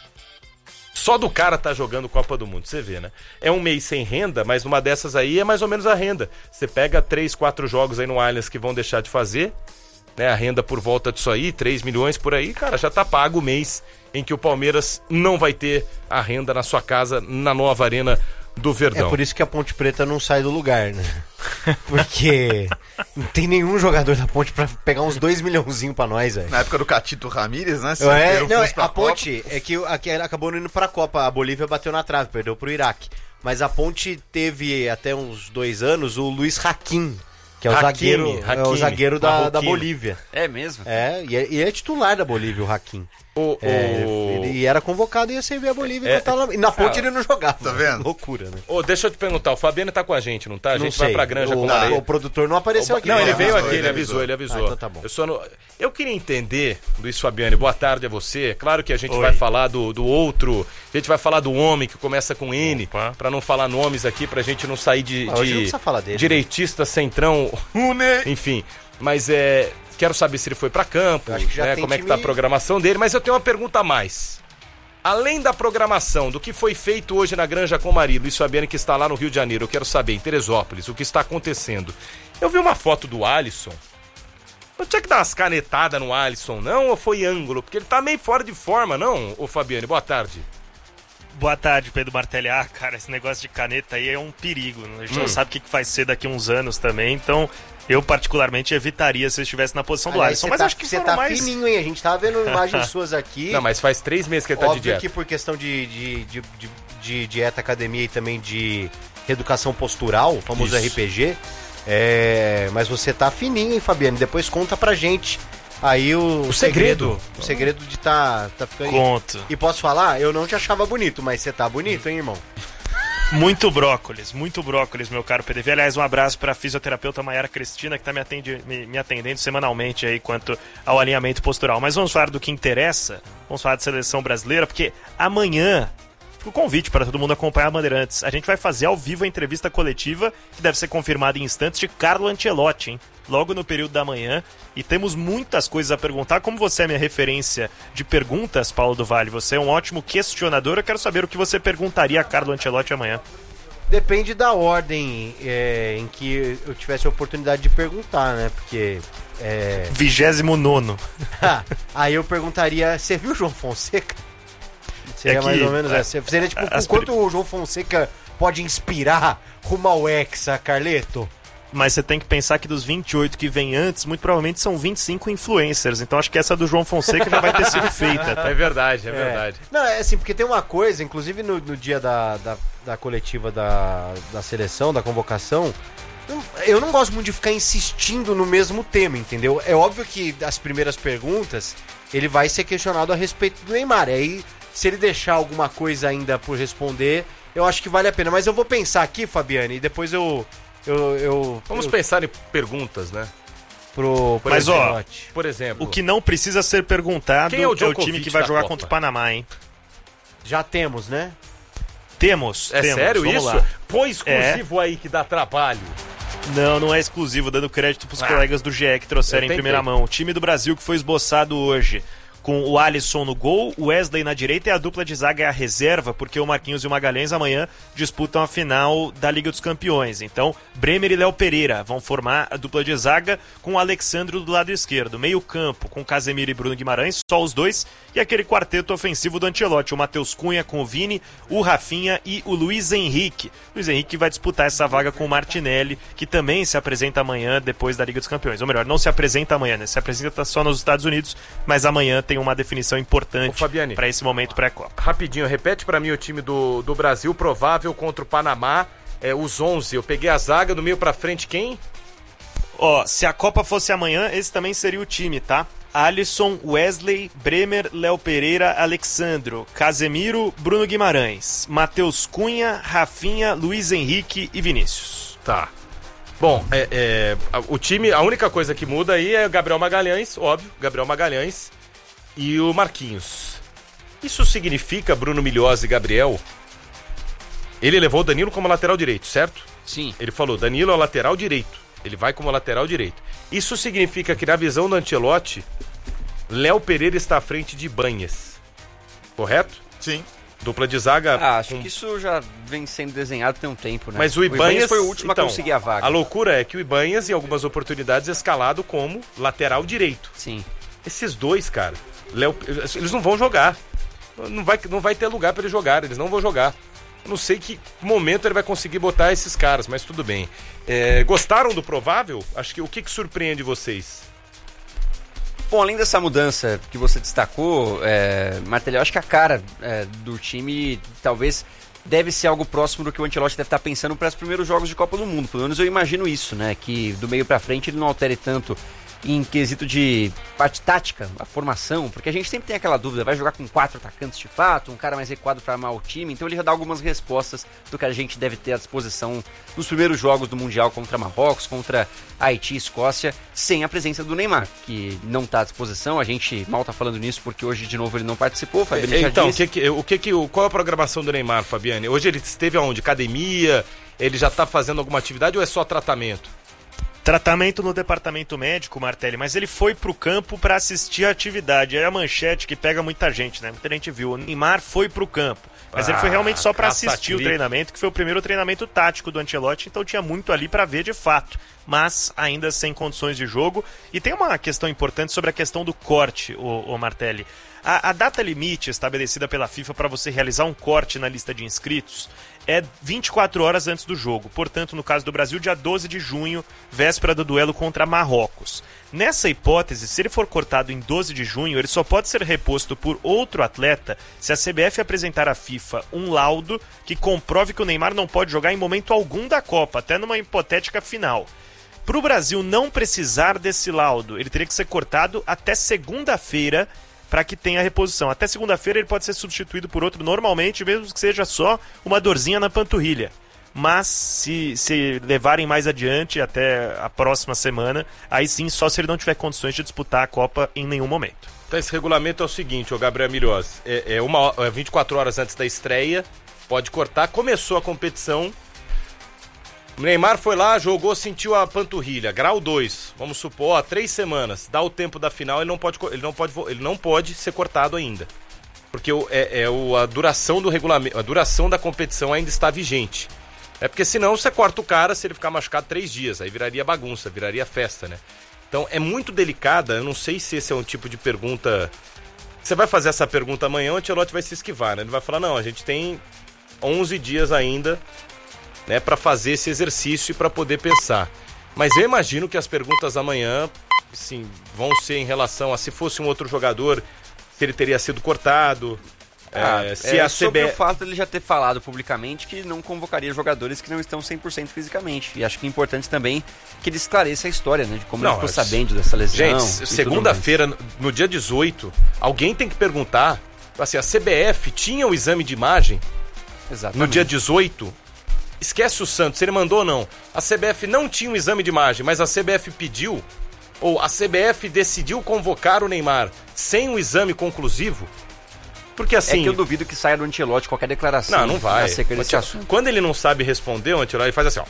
[SPEAKER 1] Só do cara tá jogando Copa do Mundo, você vê, né? É um mês sem renda, mas numa dessas aí é mais ou menos a renda. Você pega três, quatro jogos aí no Allianz que vão deixar de fazer, né? A renda por volta disso aí, três milhões por aí, cara, já tá pago o mês em que o Palmeiras não vai ter a renda na sua casa, na nova Arena do Verdão.
[SPEAKER 2] É por isso que a Ponte Preta não sai do lugar, né? Porque não tem nenhum jogador da Ponte pra pegar uns dois milhãozinhos pra nós, velho.
[SPEAKER 6] Na época do Catito Ramírez, né?
[SPEAKER 2] É,
[SPEAKER 6] Certeiro,
[SPEAKER 2] não,
[SPEAKER 6] fosse pra
[SPEAKER 2] a Ponte
[SPEAKER 6] Copa.
[SPEAKER 2] é que, a, que acabou não indo pra Copa. A Bolívia bateu na trave, perdeu pro Iraque. Mas a Ponte teve até uns dois anos o Luiz Hakim, que é o
[SPEAKER 1] Hakimi,
[SPEAKER 2] zagueiro, é o
[SPEAKER 1] Hakimi,
[SPEAKER 2] zagueiro da, da
[SPEAKER 1] Marroquino.
[SPEAKER 2] Bolívia.
[SPEAKER 4] É mesmo?
[SPEAKER 2] É, e é, e é titular da Bolívia, o Hakim.
[SPEAKER 1] O,
[SPEAKER 2] É,
[SPEAKER 1] o-
[SPEAKER 2] ele era convocado e ia servir a Bolívia
[SPEAKER 1] É.
[SPEAKER 2] enquanto tava lá. E na Ponte ele não jogava.
[SPEAKER 6] Tá vendo?
[SPEAKER 2] Loucura, né?
[SPEAKER 1] Ô, deixa eu te perguntar, o Fabiano tá com a gente, não tá? A
[SPEAKER 2] Não
[SPEAKER 1] gente vai
[SPEAKER 2] sei.
[SPEAKER 1] pra Granja
[SPEAKER 2] o,
[SPEAKER 1] com areia.
[SPEAKER 2] o produtor não apareceu aqui.
[SPEAKER 1] Não,
[SPEAKER 2] né?
[SPEAKER 1] ele
[SPEAKER 6] Ele
[SPEAKER 1] veio
[SPEAKER 6] avisou,
[SPEAKER 1] aqui,
[SPEAKER 6] ele
[SPEAKER 1] ele avisou, ele avisou.
[SPEAKER 2] Ah, então tá bom.
[SPEAKER 1] Eu, só não... eu queria entender, Luiz Fabiano, boa tarde a você. Claro que a gente
[SPEAKER 5] Oi.
[SPEAKER 1] vai falar do, do outro, a gente vai falar do homem que começa com N,
[SPEAKER 5] Opa.
[SPEAKER 1] pra não falar nomes aqui, pra gente não sair de,
[SPEAKER 2] Ah, hoje não
[SPEAKER 1] de
[SPEAKER 2] precisa falar dele.
[SPEAKER 1] direitista, centrão, enfim. Mas é, quero saber se ele foi pra campo,
[SPEAKER 2] Eu acho que já
[SPEAKER 1] né,
[SPEAKER 2] tem
[SPEAKER 1] como é que
[SPEAKER 2] time-
[SPEAKER 1] tá a programação dele, mas eu tenho uma pergunta a mais. Além da programação, do que foi feito hoje na Granja Comari, Luiz Fabiano que está lá no Rio de Janeiro, eu quero saber, em Teresópolis, o que está acontecendo. Eu vi uma foto do Alisson. Não tinha que dar umas canetadas no Alisson, não? Ou foi ângulo? Porque ele tá meio fora de forma, não, ô Fabiano? Boa tarde.
[SPEAKER 7] Boa tarde, Pedro Martelli. Ah, cara, esse negócio de caneta aí é um perigo. Né? A gente
[SPEAKER 1] Hum.
[SPEAKER 7] não sabe o que que vai ser daqui a uns anos também, então eu particularmente evitaria se eu estivesse na posição do
[SPEAKER 2] Aliás,
[SPEAKER 7] Alisson.
[SPEAKER 2] você
[SPEAKER 7] Mas
[SPEAKER 2] tá,
[SPEAKER 7] acho que
[SPEAKER 2] você
[SPEAKER 7] foram
[SPEAKER 2] tá
[SPEAKER 7] mais...
[SPEAKER 2] fininho, hein? A gente tava vendo imagens suas aqui.
[SPEAKER 1] Não, mas faz três meses que ele tá de
[SPEAKER 2] Óbvio
[SPEAKER 1] dieta.
[SPEAKER 2] que por questão de, de, de, de, de dieta, academia e também de reeducação postural, o famoso
[SPEAKER 1] Isso.
[SPEAKER 2] R P G. É, mas você tá fininho, hein, Fabiano? Depois conta pra gente aí o,
[SPEAKER 1] O segredo.
[SPEAKER 2] O segredo de tá, tá ficando.
[SPEAKER 7] Conto.
[SPEAKER 2] E posso falar? Eu não te achava bonito, mas você tá bonito, hein, irmão?
[SPEAKER 7] Muito brócolis, muito brócolis, meu caro P D V. Aliás, um abraço para a fisioterapeuta Maiara Cristina, que está me, atende- me- me atendendo semanalmente aí quanto ao alinhamento postural. Mas vamos falar do que interessa, vamos falar de seleção brasileira, porque amanhã fica o convite para todo mundo acompanhar a Bandeirantes. A gente vai fazer ao vivo a entrevista coletiva, que deve ser confirmada em instantes, de Carlo Ancelotti, hein? Logo no período da manhã. E temos muitas coisas a perguntar. Como você é minha referência de perguntas, Paulo do Vale, você é um ótimo questionador. Eu quero saber o que você perguntaria a Carlo Ancelotti amanhã.
[SPEAKER 2] Depende da ordem é, em que eu tivesse a oportunidade de perguntar, né? Porque. É...
[SPEAKER 7] Vigésimo nono.
[SPEAKER 2] Aí eu perguntaria: você viu o João Fonseca? Seria
[SPEAKER 7] É que-
[SPEAKER 2] mais ou menos
[SPEAKER 7] é,
[SPEAKER 2] essa. Seria tipo,
[SPEAKER 7] as
[SPEAKER 2] o quanto o João Fonseca pode inspirar rumo ao Hexa, Carleto?
[SPEAKER 7] Mas você tem que pensar que dos vinte e oito que vem antes, muito provavelmente são vinte e cinco influencers. Então acho que essa do João Fonseca já vai ter sido feita. Tá?
[SPEAKER 1] É verdade, é verdade.
[SPEAKER 2] Não, é assim, porque tem uma coisa, inclusive no, no dia da, da, da coletiva da, da seleção, da convocação, eu- eu não gosto muito de ficar insistindo no mesmo tema, entendeu? É óbvio que as primeiras perguntas, ele vai ser questionado a respeito do Neymar. Aí, se ele deixar alguma coisa ainda por responder, eu acho que vale a pena. Mas eu vou pensar aqui, Fabiane, e depois eu... eu, eu
[SPEAKER 1] Vamos
[SPEAKER 2] eu,
[SPEAKER 1] pensar em perguntas, né?
[SPEAKER 2] pro, pro
[SPEAKER 7] Mas, ó,
[SPEAKER 2] Ancelotti.
[SPEAKER 1] Por exemplo,
[SPEAKER 7] O que não precisa ser perguntado
[SPEAKER 1] Quem é o
[SPEAKER 7] é o
[SPEAKER 1] Djokovic
[SPEAKER 7] time que vai
[SPEAKER 1] da
[SPEAKER 7] jogar
[SPEAKER 1] Copa?
[SPEAKER 7] contra o Panamá, hein?
[SPEAKER 2] Já temos, né?
[SPEAKER 7] Temos,
[SPEAKER 1] é
[SPEAKER 7] temos.
[SPEAKER 1] sério
[SPEAKER 7] vamos
[SPEAKER 1] isso?
[SPEAKER 7] lá.
[SPEAKER 1] Põe exclusivo aí que dá trabalho.
[SPEAKER 7] Não, não é exclusivo, dando crédito pros
[SPEAKER 1] Ah,
[SPEAKER 7] colegas do G E que trouxeram
[SPEAKER 1] eu
[SPEAKER 7] em
[SPEAKER 1] tentei.
[SPEAKER 7] primeira mão. O time do Brasil que foi esboçado hoje, com o Alisson no gol, o Wesley na direita e a dupla de zaga é a reserva, porque o Marquinhos e o Magalhães amanhã disputam a final da Liga dos Campeões. Então, Bremer e Léo Pereira vão formar a dupla de zaga com o Alexandro do lado esquerdo. Meio campo com Casemiro e Bruno Guimarães, só os dois, e aquele quarteto ofensivo do Ancelotti, o Matheus Cunha com o Vini, o Rafinha e o Luiz Henrique. Luiz Henrique vai disputar essa vaga com o Martinelli, que também se apresenta amanhã depois da Liga dos Campeões. Ou melhor, não se apresenta amanhã, né? Se apresenta só nos Estados Unidos, mas amanhã tem uma definição importante para esse momento pré-copa.
[SPEAKER 1] Rapidinho, repete para mim o time do, do Brasil, provável contra o Panamá, é, os onze. Eu peguei a zaga, do meio para frente, quem?
[SPEAKER 7] Ó, se a Copa fosse amanhã, esse também seria o time, tá? Alisson, Wesley, Bremer, Léo Pereira, Alexandro, Casemiro, Bruno Guimarães, Matheus Cunha, Rafinha, Luiz Henrique e Vinícius.
[SPEAKER 1] Tá. Bom, é, é, o time, a única coisa que muda aí é o Gabriel Magalhães, óbvio, Gabriel Magalhães e o Marquinhos. Isso significa, Bruno Milhose e Gabriel, ele levou o Danilo como lateral direito, certo?
[SPEAKER 4] Sim.
[SPEAKER 1] Ele falou, Danilo é o lateral direito, ele vai como lateral direito. Isso significa que na visão do Ancelotti, Léo Pereira está à frente de Ibanhas, correto?
[SPEAKER 6] Sim.
[SPEAKER 1] Dupla de zaga...
[SPEAKER 4] Ah, acho
[SPEAKER 1] com...
[SPEAKER 4] que isso já vem sendo desenhado tem um tempo, né?
[SPEAKER 1] Mas o Ibanhas,
[SPEAKER 4] foi o último
[SPEAKER 1] então,
[SPEAKER 4] a conseguir a vaga.
[SPEAKER 1] A loucura é que o Ibanhas, em algumas oportunidades, é escalado como lateral direito.
[SPEAKER 4] Sim.
[SPEAKER 1] Esses dois, cara, Léo, eles não vão jogar. Não vai, não vai ter lugar para eles jogarem, eles não vão jogar. Eu não sei que momento ele vai conseguir botar esses caras, mas tudo bem. É, gostaram do provável? Acho que o que, que surpreende vocês?
[SPEAKER 4] Bom, além dessa mudança que você destacou, é, Martelli, eu acho que a cara é, do time talvez deve ser algo próximo do que o Ancelotti deve estar pensando para os primeiros jogos de Copa do Mundo. Pelo menos eu imagino isso, né? Que do meio para frente ele não altere tanto em quesito de parte tática, a formação, porque a gente sempre tem aquela dúvida, vai jogar com quatro atacantes de fato, um cara mais recuado para armar o time, então ele já dá algumas respostas do que a gente deve ter à disposição nos primeiros jogos do Mundial contra Marrocos, contra Haiti e Escócia, sem a presença do Neymar, que não está à disposição, a gente mal está falando nisso porque hoje de novo ele não participou, Fabiano já
[SPEAKER 1] então,
[SPEAKER 4] disse.
[SPEAKER 1] Que que, o que que, qual é a programação do Neymar, Fabiane? Hoje ele esteve aonde? Academia? Ele já está fazendo alguma atividade ou é só tratamento?
[SPEAKER 7] Tratamento no departamento médico, Martelli, mas ele foi pro campo para assistir a atividade. É a manchete que pega muita gente, né? Muita gente viu. O Neymar foi pro campo, mas ah, ele foi realmente só para assistir o treinamento, que foi o primeiro treinamento tático do Ancelotti, então tinha muito ali para ver de fato, mas ainda sem condições de jogo. E tem uma questão importante sobre a questão do corte, o, o Martelli. A, a data limite estabelecida pela FIFA para você realizar um corte na lista de inscritos é vinte e quatro horas antes do jogo. Portanto, no caso do Brasil, dia doze de junho, véspera do duelo contra Marrocos. Nessa hipótese, se ele for cortado em doze de junho, ele só pode ser reposto por outro atleta se a C B F apresentar à FIFA um laudo que comprove que o Neymar não pode jogar em momento algum da Copa, até numa hipotética final. Para o Brasil não precisar desse laudo, ele teria que ser cortado até segunda-feira, para que tenha reposição. Até segunda-feira ele pode ser substituído por outro normalmente, mesmo que seja só uma dorzinha na panturrilha. Mas se, se levarem mais adiante, até a próxima semana, aí sim, só se ele não tiver condições de disputar a Copa em nenhum momento.
[SPEAKER 1] Então esse regulamento é o seguinte, ô Gabriel Milhose, é, é, uma, é vinte e quatro horas antes da estreia, pode cortar, começou a competição, o Neymar foi lá, jogou, sentiu a panturrilha, grau dois, vamos supor, há três semanas, dá o tempo da final, ele não pode, ele não pode, ele não pode ser cortado ainda. Porque o, é, é o, a duração do regulamento, a duração da competição ainda está vigente. É porque senão você corta o cara se ele ficar machucado três dias, aí viraria bagunça, viraria festa, né? Então é muito delicada, eu não sei se esse é um tipo de pergunta... Você vai fazer essa pergunta amanhã, o Ancelotti vai se esquivar, né? Ele vai falar, não, a gente tem onze dias ainda... né, para fazer esse exercício e para poder pensar. Mas eu imagino que as perguntas amanhã, sim, vão ser em relação a se fosse um outro jogador, se ele teria sido cortado,
[SPEAKER 4] ah,
[SPEAKER 1] é, se
[SPEAKER 4] é,
[SPEAKER 1] a
[SPEAKER 4] sobre
[SPEAKER 1] C B F...
[SPEAKER 4] o fato de ele já ter falado publicamente que não convocaria jogadores que não estão cem por cento fisicamente. E acho que é importante também que ele esclareça a história, né, de como
[SPEAKER 1] não,
[SPEAKER 4] ele ficou
[SPEAKER 1] é...
[SPEAKER 4] sabendo dessa lesão.
[SPEAKER 1] Gente, segunda-feira, no dia dezoito, alguém tem que perguntar, assim, a C B F tinha o exame de imagem
[SPEAKER 4] Exatamente.
[SPEAKER 1] no dia dezoito... Esquece o Santos, se ele mandou ou não. A C B F não tinha um exame de imagem, mas a C B F pediu, ou a C B F decidiu convocar o Neymar sem um exame conclusivo. Porque assim...
[SPEAKER 4] É que eu duvido que saia do Ancelotti qualquer declaração.
[SPEAKER 1] Não, não vai.
[SPEAKER 4] Acerca desse assunto.
[SPEAKER 1] Quando ele não sabe responder, o Ancelotti faz assim, ó.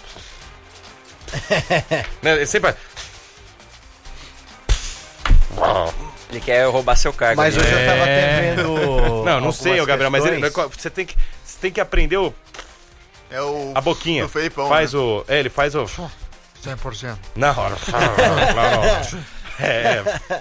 [SPEAKER 1] Né, ele sempre vai...
[SPEAKER 4] Ele quer roubar seu cargo.
[SPEAKER 2] Mas
[SPEAKER 4] né?
[SPEAKER 2] hoje eu tava até
[SPEAKER 5] É.
[SPEAKER 2] vendo.
[SPEAKER 1] Não, não
[SPEAKER 2] algumas
[SPEAKER 1] sei, ô, Gabriel, mas ele,
[SPEAKER 2] questões.
[SPEAKER 1] você, tem que, você tem que aprender o,
[SPEAKER 6] É o.
[SPEAKER 1] a boquinha.
[SPEAKER 6] Do Felipão.
[SPEAKER 1] Faz
[SPEAKER 6] né?
[SPEAKER 1] o. É, ele faz o.
[SPEAKER 6] cem por cento.
[SPEAKER 1] Na hora. É,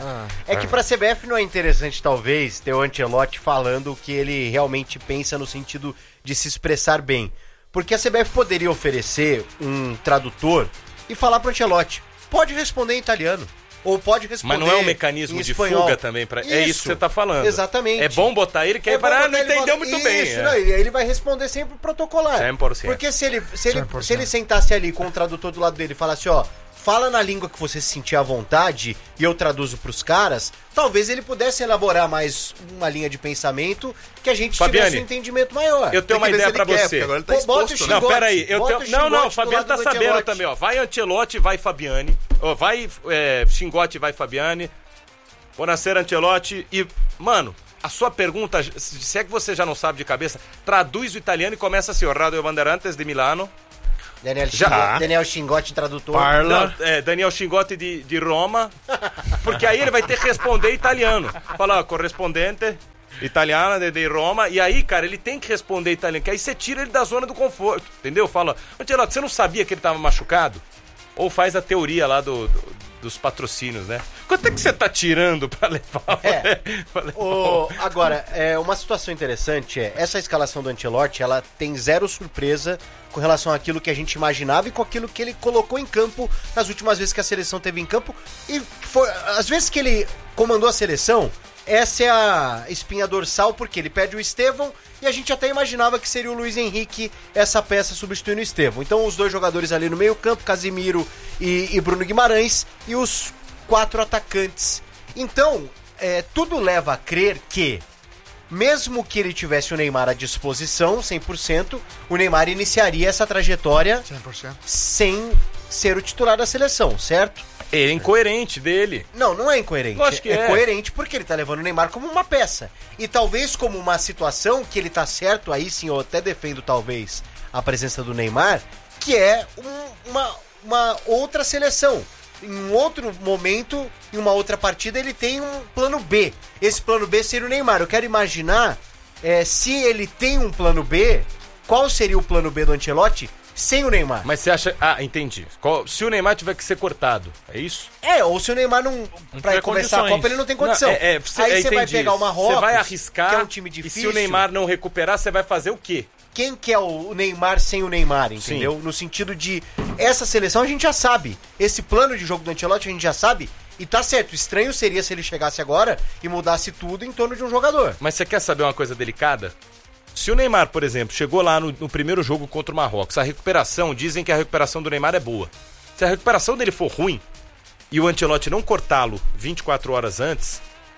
[SPEAKER 2] É que pra C B F não é interessante, talvez, ter o Ancelotti falando o que ele realmente pensa no sentido de se expressar bem. Porque a C B F poderia oferecer um tradutor e falar pro Ancelotti, pode responder em italiano. Ou pode responder
[SPEAKER 1] mas não é um mecanismo
[SPEAKER 2] em
[SPEAKER 1] de
[SPEAKER 2] espanhol.
[SPEAKER 1] fuga também? Pra, é isso que você tá falando.
[SPEAKER 2] Exatamente.
[SPEAKER 1] É bom botar ele, que aí
[SPEAKER 2] É bom
[SPEAKER 1] para, ah,
[SPEAKER 2] botar
[SPEAKER 1] não
[SPEAKER 2] ele
[SPEAKER 1] entendeu
[SPEAKER 2] fala-
[SPEAKER 1] muito bem.
[SPEAKER 2] Isso,
[SPEAKER 1] é.
[SPEAKER 2] não, e aí ele vai responder sempre protocolar.
[SPEAKER 1] cem por cento.
[SPEAKER 2] Porque se ele, se, ele,
[SPEAKER 6] cem por cento.
[SPEAKER 2] se ele sentasse ali com o tradutor do lado dele e falasse, ó, fala na língua que você se sentir à vontade e eu traduzo pros caras, talvez ele pudesse elaborar mais uma linha de pensamento que a gente
[SPEAKER 1] Fabiane,
[SPEAKER 2] tivesse um entendimento maior.
[SPEAKER 1] Eu tenho uma ideia pra você.
[SPEAKER 6] Agora ele tá
[SPEAKER 2] Pô, bota o
[SPEAKER 6] exposto, né?
[SPEAKER 1] Não,
[SPEAKER 2] Xingote,
[SPEAKER 1] peraí. Eu
[SPEAKER 2] bota
[SPEAKER 1] tenho...
[SPEAKER 2] o
[SPEAKER 1] Não, não, o
[SPEAKER 2] Xingote do
[SPEAKER 1] Fabiano
[SPEAKER 2] lado
[SPEAKER 1] tá
[SPEAKER 2] do
[SPEAKER 1] sabendo
[SPEAKER 2] Ancelotti.
[SPEAKER 1] também, ó. Vai Ancelotti, vai Fabiane. Ó, vai é, Xingote, vai Fabiane. Buonasera, Ancelotti. E, mano, a sua pergunta, se é que você já não sabe de cabeça, traduz o italiano e começa assim, ó, Radio Bandeirantes de Milano.
[SPEAKER 2] Daniel,
[SPEAKER 1] Já.
[SPEAKER 2] Xingote, Daniel Xingote, tradutor.
[SPEAKER 5] Parla.
[SPEAKER 1] Não, é, Daniel Xingote de, de Roma. Porque aí ele vai ter que responder italiano. Fala, ó, correspondente italiana de, de Roma. E aí, cara, ele tem que responder italiano. Que aí você tira ele da zona do conforto. Entendeu? Fala, Ancelotti, você não sabia que ele tava machucado? Ou faz a teoria lá do, do- dos patrocínios, né? Quanto é que você tá tirando pra levar?
[SPEAKER 2] É.
[SPEAKER 1] pra levar
[SPEAKER 2] O- agora, é, uma situação interessante é, essa escalação do Ancelotti, ela tem zero surpresa com relação àquilo que a gente imaginava e com aquilo que ele colocou em campo nas últimas vezes que a seleção teve em campo. E foi, as vezes que ele comandou a seleção, essa é a espinha dorsal, porque ele perde o Estevão e a gente até imaginava que seria o Luiz Henrique essa peça substituindo o Estevão. Então os dois jogadores ali no meio campo, Casimiro e, e Bruno Guimarães, e os quatro atacantes. Então, é, tudo leva a crer que, mesmo que ele tivesse o Neymar à disposição, cem por cento, o Neymar iniciaria essa trajetória
[SPEAKER 6] cem por cento.
[SPEAKER 2] sem ser o titular da seleção, certo?
[SPEAKER 1] Ele é incoerente dele.
[SPEAKER 2] Não, não é incoerente.
[SPEAKER 1] Lógico que é.
[SPEAKER 2] coerente porque ele tá levando o Neymar como uma peça. E talvez como uma situação que ele tá certo, aí sim eu até defendo talvez a presença do Neymar, que é um- uma, uma outra seleção. Em um outro momento, em uma outra partida, ele tem um plano B. Esse plano B seria o Neymar. Eu quero imaginar, é, se ele tem um plano B, qual seria o plano B do Ancelotti sem o Neymar?
[SPEAKER 1] Mas você acha... Ah, entendi. Qual- Se o Neymar tiver que ser cortado, é isso?
[SPEAKER 2] É, ou se o Neymar não. Pra
[SPEAKER 5] tiver
[SPEAKER 2] começar a
[SPEAKER 5] condições.
[SPEAKER 2] Copa, ele não tem condição.
[SPEAKER 1] Não, é, é, você,
[SPEAKER 2] Aí
[SPEAKER 1] é,
[SPEAKER 2] você vai
[SPEAKER 1] entendi.
[SPEAKER 2] pegar uma Marrocos,
[SPEAKER 1] Você vai arriscar,
[SPEAKER 2] que é um time
[SPEAKER 1] e
[SPEAKER 2] difícil.
[SPEAKER 1] se o Neymar não recuperar, você vai fazer o quê?
[SPEAKER 2] Quem que é o Neymar sem o Neymar, entendeu? No sentido de, essa seleção a gente já sabe. Esse plano de jogo do Ancelotti a gente já sabe. E tá certo, estranho seria se ele chegasse agora e mudasse tudo em torno de um jogador.
[SPEAKER 1] Mas você quer saber uma coisa delicada? Se o Neymar, por exemplo, chegou lá no, no primeiro jogo contra o Marrocos, a recuperação, dizem que a recuperação do Neymar é boa. Se a recuperação dele for ruim e o Ancelotti não cortá-lo vinte e quatro horas antes,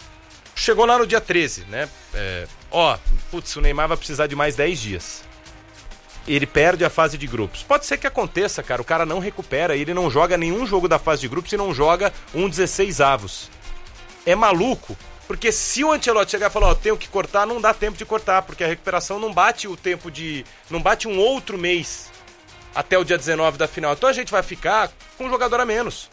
[SPEAKER 1] chegou lá no dia treze, né? É, ó, putz, o Neymar vai precisar de mais dez dias. Ele perde a fase de grupos. Pode ser que aconteça, cara. O cara não recupera, ele não joga nenhum jogo da fase de grupos e não joga um dezesseis avos. É maluco, porque se o Ancelotti chegar e falar, ó, tenho que cortar, não dá tempo de cortar, porque a recuperação não bate o tempo de... não bate um outro mês até o dia dezenove da final. Então a gente vai ficar com um jogador a menos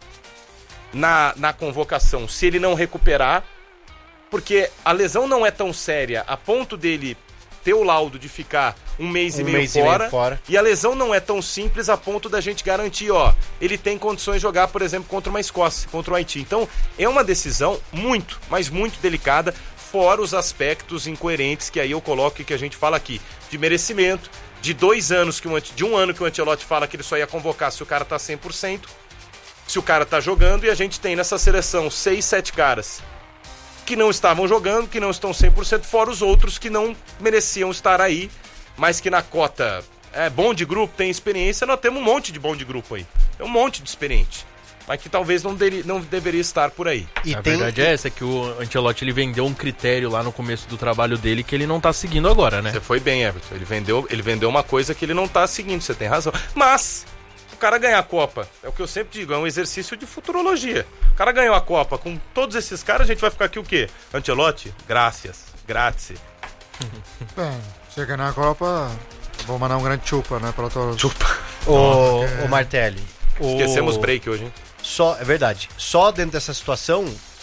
[SPEAKER 1] na, na convocação, se ele não recuperar, porque a lesão não é tão séria a ponto dele ter o laudo de ficar um mês,
[SPEAKER 2] Um
[SPEAKER 1] e, meio
[SPEAKER 2] mês e
[SPEAKER 1] fora,
[SPEAKER 2] meio fora.
[SPEAKER 1] e a lesão não é tão simples a ponto da gente garantir, ó, ele tem condições de jogar, por exemplo, contra uma Escócia, contra o Haiti. Então, é uma decisão muito, mas muito delicada, fora os aspectos incoerentes que aí eu coloco e que a gente fala aqui, de merecimento, de dois anos, que o, de um ano que o Ancelotti fala que ele só ia convocar se o cara tá cem por cento, se o cara tá jogando, e a gente tem nessa seleção seis, sete caras que não estavam jogando, que não estão cem por cento, fora os outros que não mereciam estar aí, mas que na cota é bom de grupo, tem experiência, nós temos um monte de bom de grupo aí. Tem um monte de experiente, mas que talvez não, deri, não deveria estar por aí.
[SPEAKER 2] E
[SPEAKER 5] A
[SPEAKER 2] tem,
[SPEAKER 5] verdade é essa, que o Ancelotti ele vendeu um critério lá no começo do trabalho dele que ele não tá seguindo agora, né?
[SPEAKER 1] Você foi bem, Everton. Ele vendeu, ele vendeu uma coisa que ele não tá seguindo, você tem razão. Mas o cara ganhar a Copa, é o que eu sempre digo, é um exercício de futurologia. O cara ganhou a Copa, com todos esses caras, a gente vai ficar aqui o quê? Ancelotti? Graças. Grazie.
[SPEAKER 8] Bem, se ganhar a Copa, vou mandar um grande chupa, né, para todos.
[SPEAKER 1] Chupa.
[SPEAKER 2] o, o Martelli. o-
[SPEAKER 1] Esquecemos break hoje, hein?
[SPEAKER 2] Só, é verdade. Só dentro dessa situação,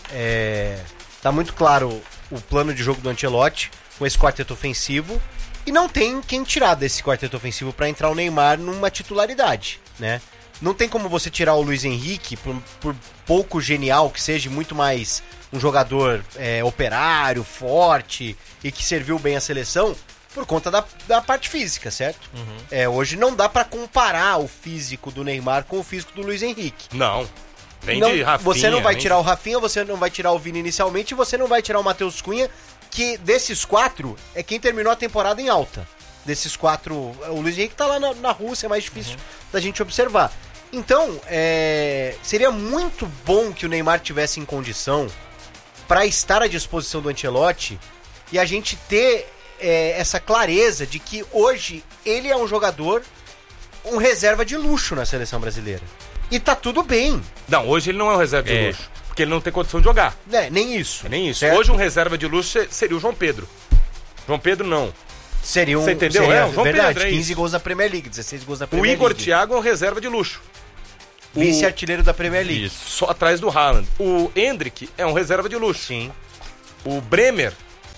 [SPEAKER 2] é, tá muito claro o plano de jogo do Ancelotti com esse quarteto ofensivo e não tem quem tirar desse quarteto ofensivo para entrar o Neymar numa titularidade, né? Não tem como você tirar o Luiz Henrique, por, por pouco genial que seja, muito mais um jogador é, operário, forte e que serviu bem a seleção, por conta da, da parte física, certo? Uhum. É, hoje não dá pra comparar o físico do Neymar com o físico do Luiz Henrique.
[SPEAKER 1] Não. Nem
[SPEAKER 2] não,
[SPEAKER 1] de Rafinha.
[SPEAKER 2] Você não vai
[SPEAKER 1] nem...
[SPEAKER 2] tirar o Rafinha, você não vai tirar o Vini inicialmente e você não vai tirar o Matheus Cunha, que desses quatro é quem terminou a temporada em alta. Desses quatro, o Luiz Henrique tá lá na, na Rússia, é mais difícil uhum. da gente observar. Então, é, seria muito bom que o Neymar tivesse em condição para estar à disposição do Ancelotti e a gente ter é, essa clareza de que hoje ele é um jogador, um reserva de luxo na seleção brasileira. E tá tudo bem.
[SPEAKER 1] Não, hoje ele não é um reserva de
[SPEAKER 2] É.
[SPEAKER 1] luxo, porque ele não tem condição de jogar.
[SPEAKER 2] É, nem isso.
[SPEAKER 1] É nem isso.
[SPEAKER 2] Certo?
[SPEAKER 1] Hoje um reserva de luxo seria o João Pedro. João Pedro não.
[SPEAKER 2] Seria um,
[SPEAKER 1] Você entendeu?
[SPEAKER 2] Seria,
[SPEAKER 1] É, o João
[SPEAKER 2] verdade,
[SPEAKER 1] Pedro, é
[SPEAKER 2] quinze
[SPEAKER 1] isso.
[SPEAKER 2] gols da Premier League, dezesseis gols da
[SPEAKER 1] O
[SPEAKER 2] Premier
[SPEAKER 1] Igor
[SPEAKER 2] League.
[SPEAKER 1] Thiago é um reserva de luxo.
[SPEAKER 2] Vice-artilheiro da Premier League.
[SPEAKER 1] Isso. Só atrás do Haaland. O Endrick é um reserva de luxo.
[SPEAKER 2] Sim.
[SPEAKER 1] O Bremer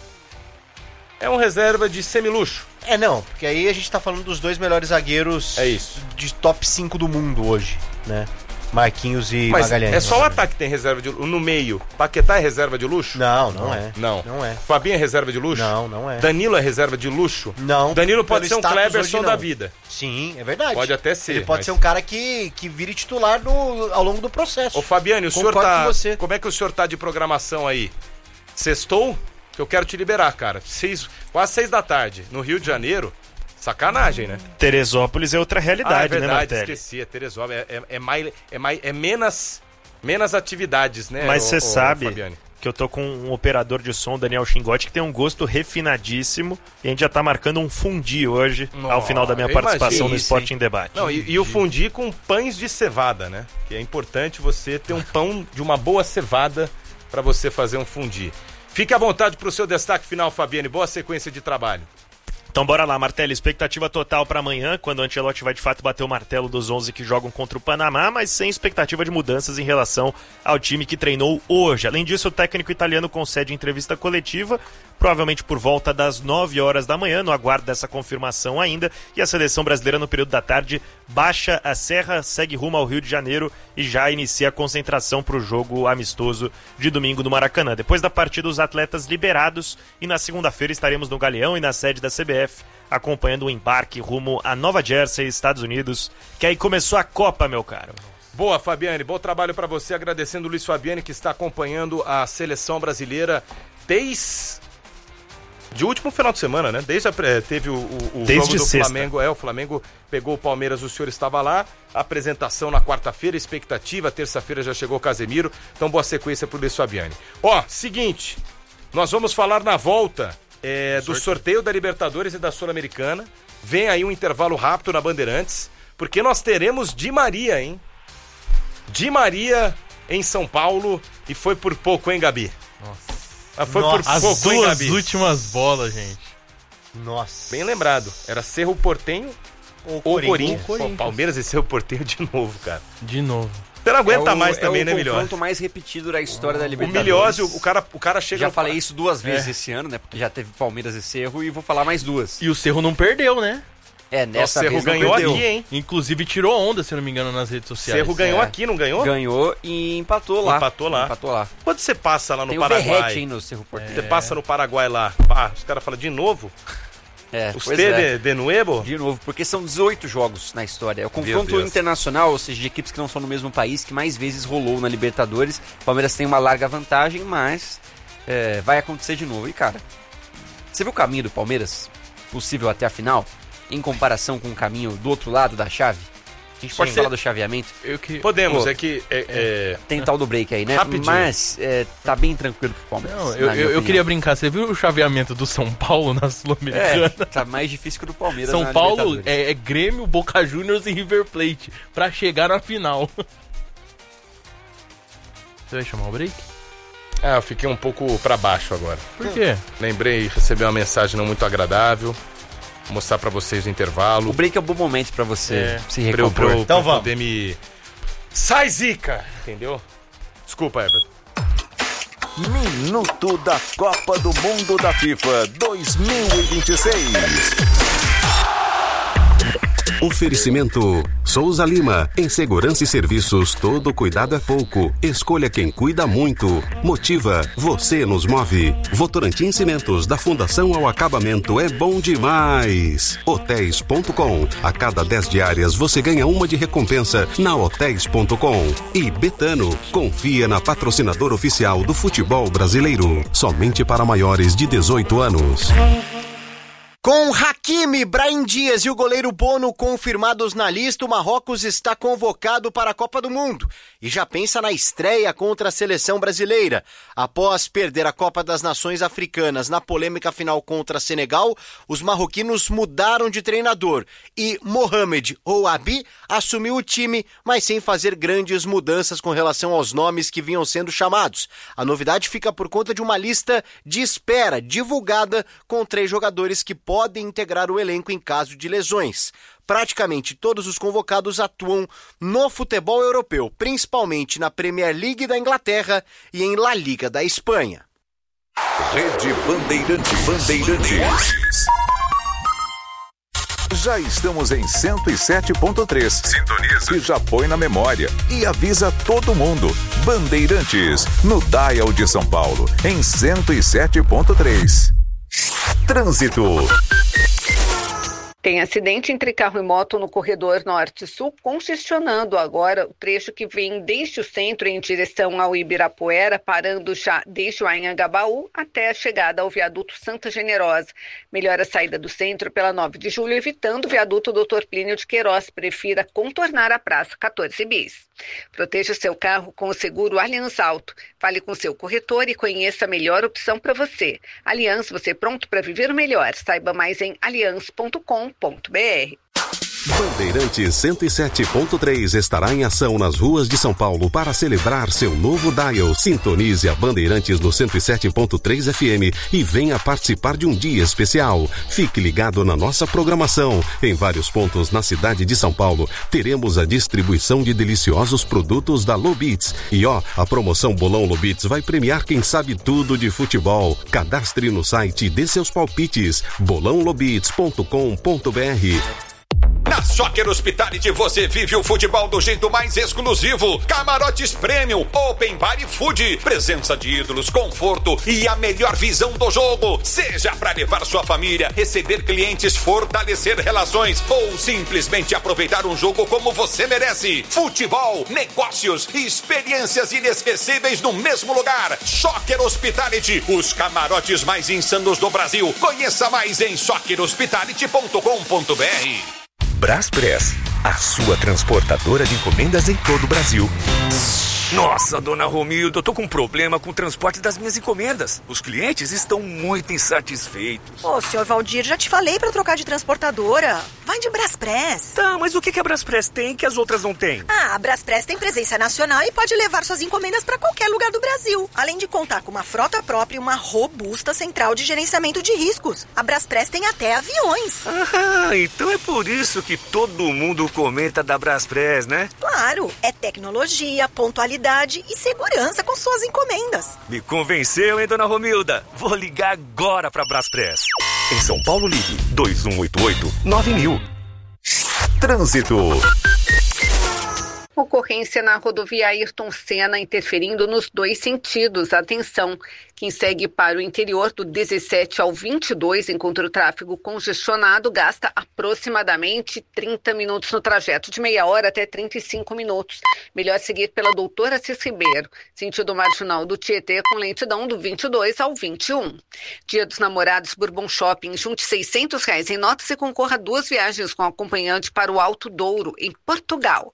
[SPEAKER 1] é um reserva de semiluxo.
[SPEAKER 2] É, não, porque aí a gente tá falando dos dois melhores zagueiros
[SPEAKER 1] É isso.
[SPEAKER 2] de top cinco do mundo hoje, né? Marquinhos e
[SPEAKER 1] Mas
[SPEAKER 2] Magalhães.
[SPEAKER 1] é só o ataque que tem reserva de luxo. No meio, Paquetá é reserva de luxo?
[SPEAKER 2] Não, não é.
[SPEAKER 1] Não.
[SPEAKER 2] Não é.
[SPEAKER 1] Fabinho é reserva de luxo?
[SPEAKER 2] Não, não é.
[SPEAKER 1] Danilo é reserva de luxo?
[SPEAKER 2] Não.
[SPEAKER 1] Danilo pode
[SPEAKER 2] pelo
[SPEAKER 1] ser um
[SPEAKER 2] status
[SPEAKER 1] Kleberson
[SPEAKER 2] hoje,
[SPEAKER 1] da
[SPEAKER 2] não.
[SPEAKER 1] vida.
[SPEAKER 2] Sim, é verdade.
[SPEAKER 1] Pode até ser,
[SPEAKER 2] Ele pode
[SPEAKER 1] mas-
[SPEAKER 2] ser um cara que, que vire titular no, ao longo do processo.
[SPEAKER 1] Ô Fabiane, o senhor
[SPEAKER 2] Concordo
[SPEAKER 1] tá...
[SPEAKER 2] com você.
[SPEAKER 1] Como é que o senhor tá de programação aí? Sextou? Que eu quero te liberar, cara. Seis... Quase seis da tarde. No Rio de Janeiro. Sacanagem, né?
[SPEAKER 7] Teresópolis é outra
[SPEAKER 1] Ah, é
[SPEAKER 7] realidade, né,
[SPEAKER 1] verdade,
[SPEAKER 7] Martelli?
[SPEAKER 1] esqueci. É Teresópolis. É, é, é, mais, é, mais, é menos, menos atividades, né?
[SPEAKER 7] Mas
[SPEAKER 1] ô-
[SPEAKER 7] você
[SPEAKER 1] ô,
[SPEAKER 7] sabe
[SPEAKER 1] Fabiane?
[SPEAKER 7] que eu tô com um operador de som, Daniel Xingotti, que tem um gosto refinadíssimo e a gente já tá marcando um fundi hoje, ao
[SPEAKER 1] Nossa,
[SPEAKER 7] final da minha
[SPEAKER 1] eu
[SPEAKER 7] participação
[SPEAKER 1] imagino
[SPEAKER 7] no
[SPEAKER 1] isso,
[SPEAKER 7] Esporte em Debate.
[SPEAKER 1] Não, e, e o fundi com pães de cevada, né? Que é importante você ter um pão de uma boa cevada para você fazer um fundi. Fique à vontade pro seu destaque final, Fabiane. Boa sequência de trabalho.
[SPEAKER 7] Então bora lá, Martelli, expectativa total para amanhã, quando o Ancelotti vai de fato bater o martelo dos onze que jogam contra o Panamá, mas sem expectativa de mudanças em relação ao time que treinou hoje. Além disso, o técnico italiano concede entrevista coletiva, provavelmente por volta das nove horas da manhã, no aguardo dessa confirmação ainda, e a seleção brasileira no período da tarde baixa a serra, segue rumo ao Rio de Janeiro e já inicia a concentração para o jogo amistoso de domingo no Maracanã. Depois da partida, os atletas liberados e na segunda-feira estaremos no Galeão e na sede da C B F, acompanhando o embarque rumo a Nova Jersey, Estados Unidos, que aí começou a Copa, meu caro.
[SPEAKER 1] Boa, Fabiane. Bom trabalho para você. Agradecendo o Luiz Fabiane, que está acompanhando a seleção brasileira desde... De último final de semana, né? Desde a, pré- teve o, o, o
[SPEAKER 7] Desde
[SPEAKER 1] jogo do
[SPEAKER 7] sexta.
[SPEAKER 1] Flamengo. É, o Flamengo pegou o Palmeiras, o senhor estava lá. Apresentação na quarta-feira, expectativa. Terça-feira já chegou o Casemiro. Então, boa sequência pro Luiz Fabiane. Ó, seguinte. Nós vamos falar na volta é, do sorteio da Libertadores e da Sul-Americana. Vem aí um intervalo rápido na Bandeirantes. Porque nós teremos Di Maria, hein? Di Maria em São Paulo. E foi por pouco, hein, Gabi?
[SPEAKER 5] Nossa.
[SPEAKER 1] Ah, foi
[SPEAKER 2] Nossa,
[SPEAKER 1] por
[SPEAKER 5] As
[SPEAKER 1] pouco, hein,
[SPEAKER 5] duas
[SPEAKER 1] Gabi?
[SPEAKER 5] últimas bolas, gente.
[SPEAKER 2] Nossa.
[SPEAKER 1] Bem lembrado. Era Cerro Portenho
[SPEAKER 2] Ou
[SPEAKER 1] ou Corinthians.
[SPEAKER 2] Corinthians.
[SPEAKER 1] Pô, Palmeiras e Cerro Portenho de novo, cara.
[SPEAKER 5] De novo.
[SPEAKER 1] Você não aguenta
[SPEAKER 4] é o,
[SPEAKER 1] mais também,
[SPEAKER 4] é
[SPEAKER 1] né,
[SPEAKER 4] o
[SPEAKER 1] Milhose?
[SPEAKER 4] confronto mais repetido da história da
[SPEAKER 1] O
[SPEAKER 4] Libertadores.
[SPEAKER 1] Milhose, o, o cara, o cara chega...
[SPEAKER 4] Já
[SPEAKER 1] no-
[SPEAKER 4] falei isso duas vezes esse ano, né? Porque já teve Palmeiras e Cerro e vou falar mais duas.
[SPEAKER 5] E o Cerro não perdeu, né?
[SPEAKER 4] É,
[SPEAKER 1] Nossa,
[SPEAKER 4] nessa
[SPEAKER 1] Cerro
[SPEAKER 4] vez não
[SPEAKER 1] ganhou
[SPEAKER 4] perdeu.
[SPEAKER 1] aqui, hein?
[SPEAKER 5] Inclusive tirou onda, se não me engano, nas redes sociais.
[SPEAKER 1] Cerro ganhou
[SPEAKER 4] É.
[SPEAKER 1] aqui, não ganhou?
[SPEAKER 4] Ganhou e empatou lá.
[SPEAKER 1] Empatou lá.
[SPEAKER 4] Empatou lá.
[SPEAKER 1] Quando você passa lá no
[SPEAKER 4] Tem o
[SPEAKER 1] Paraguai...
[SPEAKER 4] Verrete, hein, no Cerro Porteño.
[SPEAKER 1] Você passa no Paraguai lá, pá, os caras falam de novo?
[SPEAKER 4] É,
[SPEAKER 1] Os
[SPEAKER 4] pois
[SPEAKER 1] T
[SPEAKER 4] é.
[SPEAKER 1] de, de nuevo?
[SPEAKER 4] De novo, porque são dezoito jogos na história. É o confronto
[SPEAKER 1] Deus.
[SPEAKER 4] internacional, ou seja, de equipes que não são no mesmo país, que mais vezes rolou na Libertadores. O Palmeiras tem uma larga vantagem, mas é, vai acontecer de novo. E, cara, você viu o caminho do Palmeiras possível até a final, em comparação com o caminho do outro lado da chave? A gente pode
[SPEAKER 1] Sim.
[SPEAKER 4] falar do chaveamento?
[SPEAKER 5] Eu que...
[SPEAKER 1] Podemos,
[SPEAKER 4] Pô,
[SPEAKER 1] é que... É, é...
[SPEAKER 4] Tem tal do break aí, né?
[SPEAKER 1] Rapidinho.
[SPEAKER 4] Mas é, tá bem tranquilo pro Palmeiras.
[SPEAKER 5] Não,
[SPEAKER 4] na
[SPEAKER 5] eu,
[SPEAKER 4] minha
[SPEAKER 5] eu, eu
[SPEAKER 4] opinião.
[SPEAKER 5] queria brincar. Você viu o chaveamento do São Paulo na Sul-Americana?
[SPEAKER 4] É, tá mais difícil que o do Palmeiras.
[SPEAKER 5] São
[SPEAKER 4] na
[SPEAKER 5] Paulo
[SPEAKER 4] Libertadores.
[SPEAKER 5] é, é Grêmio, Boca Juniors e River Plate pra chegar na final. Você vai chamar o break?
[SPEAKER 1] Ah, eu fiquei um pouco pra baixo agora.
[SPEAKER 5] Por quê?
[SPEAKER 1] Lembrei, recebi uma mensagem não muito agradável. Vou mostrar pra vocês o intervalo.
[SPEAKER 4] O break é um bom momento pra você
[SPEAKER 5] É.
[SPEAKER 4] se
[SPEAKER 1] Pra eu, pra
[SPEAKER 4] recompor.
[SPEAKER 1] eu-
[SPEAKER 2] Então
[SPEAKER 1] pra eu
[SPEAKER 2] vamos.
[SPEAKER 1] poder me... Sai, Zica! Entendeu? Desculpa, Everton.
[SPEAKER 9] Minuto da Copa do Mundo da FIFA dois mil e vinte e seis.
[SPEAKER 10] Oferecimento Souza Lima, em segurança e serviços, todo cuidado é pouco. Escolha quem cuida muito. Motiva, você nos move. Votorantim Cimentos, da fundação ao acabamento, é bom demais. Hotéis ponto com, a cada dez diárias você ganha uma de recompensa na hotéis ponto com. E Betano, confia na patrocinadora oficial do futebol brasileiro, somente para maiores de dezoito anos.
[SPEAKER 2] Com Hakimi, Brahim Dias e o goleiro Bono confirmados na lista, o Marrocos está convocado para a Copa do Mundo e já pensa na estreia contra a seleção brasileira. Após perder a Copa das Nações Africanas na polêmica final contra Senegal, os marroquinos mudaram de treinador e Mohamed Ouabi assumiu o time, mas sem fazer grandes mudanças com relação aos nomes que vinham sendo chamados. A novidade fica por conta de uma lista de espera divulgada com três jogadores que podem podem integrar o elenco em caso de lesões. Praticamente todos os convocados atuam no futebol europeu, principalmente na Premier League da Inglaterra e em La Liga da Espanha.
[SPEAKER 9] Rede Bandeirantes. Bandeirantes. Já estamos em cento e sete ponto três. Sintoniza. Que já põe na memória e avisa todo mundo. Bandeirantes, no Dial de São Paulo, em cento e sete ponto três. Trânsito.
[SPEAKER 11] Tem acidente entre carro e moto no corredor norte-sul, congestionando agora o trecho que vem desde o centro em direção ao Ibirapuera, parando já desde o Anhangabaú até a chegada ao viaduto Santa Generosa. Melhor a saída do centro pela nove de julho, evitando o viaduto doutor Plínio de Queiroz. Prefira contornar a Praça quatorze bis. Proteja seu carro com o seguro Allianz Auto. Fale com seu corretor e conheça a melhor opção para você. Allianz, você pronto para viver o melhor. Saiba mais em allianz ponto com ponto br.
[SPEAKER 10] Bandeirantes cento e sete ponto três estará em ação nas ruas de São Paulo para celebrar seu novo dial. Sintonize a Bandeirantes no cento e sete ponto três F M e venha participar de um dia especial. Fique ligado na nossa programação. Em vários pontos na cidade de São Paulo, teremos a distribuição de deliciosos produtos da Lobits. E ó, a promoção Bolão Lobits vai premiar quem sabe tudo de futebol. Cadastre no site e dê seus palpites. bolão lobits ponto com ponto br.
[SPEAKER 12] Na Soccer Hospitality você vive o futebol do jeito mais exclusivo. Camarotes Premium, Open Bar e Food. Presença de ídolos, conforto e a melhor visão do jogo. Seja para levar sua família, receber clientes, fortalecer relações ou simplesmente aproveitar um jogo como você merece. Futebol, negócios e experiências inesquecíveis no mesmo lugar. Soccer Hospitality, os camarotes mais insanos do Brasil. Conheça mais em soccer hospitality ponto com ponto br.
[SPEAKER 9] Braspress, a sua transportadora de encomendas em todo o Brasil.
[SPEAKER 13] Nossa, dona Romilda, eu tô com um problema com o transporte das minhas encomendas. Os clientes estão muito insatisfeitos.
[SPEAKER 14] Ô, senhor Valdir, já te falei pra trocar de transportadora. Vai de Braspress.
[SPEAKER 13] Tá, mas o que, que a Braspress tem que as outras não têm?
[SPEAKER 14] Ah, a Braspress tem presença nacional e pode levar suas encomendas pra qualquer lugar do Brasil. Além de contar com uma frota própria e uma robusta central de gerenciamento de riscos. A Braspress tem até aviões.
[SPEAKER 13] Ah, então é por isso que todo mundo comenta da Braspress, né?
[SPEAKER 14] Claro, é tecnologia, pontualidade e segurança com suas encomendas.
[SPEAKER 13] Me convenceu, hein, dona Romilda? Vou ligar agora pra Braspress.
[SPEAKER 9] Em São Paulo, ligue dois um oito oito nove mil. Trânsito.
[SPEAKER 11] Ocorrência na rodovia Ayrton Senna interferindo nos dois sentidos. Atenção, quem segue para o interior do dezessete ao vinte e dois encontra o tráfego congestionado, gasta aproximadamente trinta minutos no trajeto, de meia hora até trinta e cinco minutos. Melhor seguir pela Doutor Assis Ribeiro, sentido marginal do Tietê, com lentidão do vinte e dois ao vinte e um. Dia dos Namorados Bourbon Shopping, junte seiscentos reais em notas e concorra a duas viagens com acompanhante para o Alto Douro, em Portugal.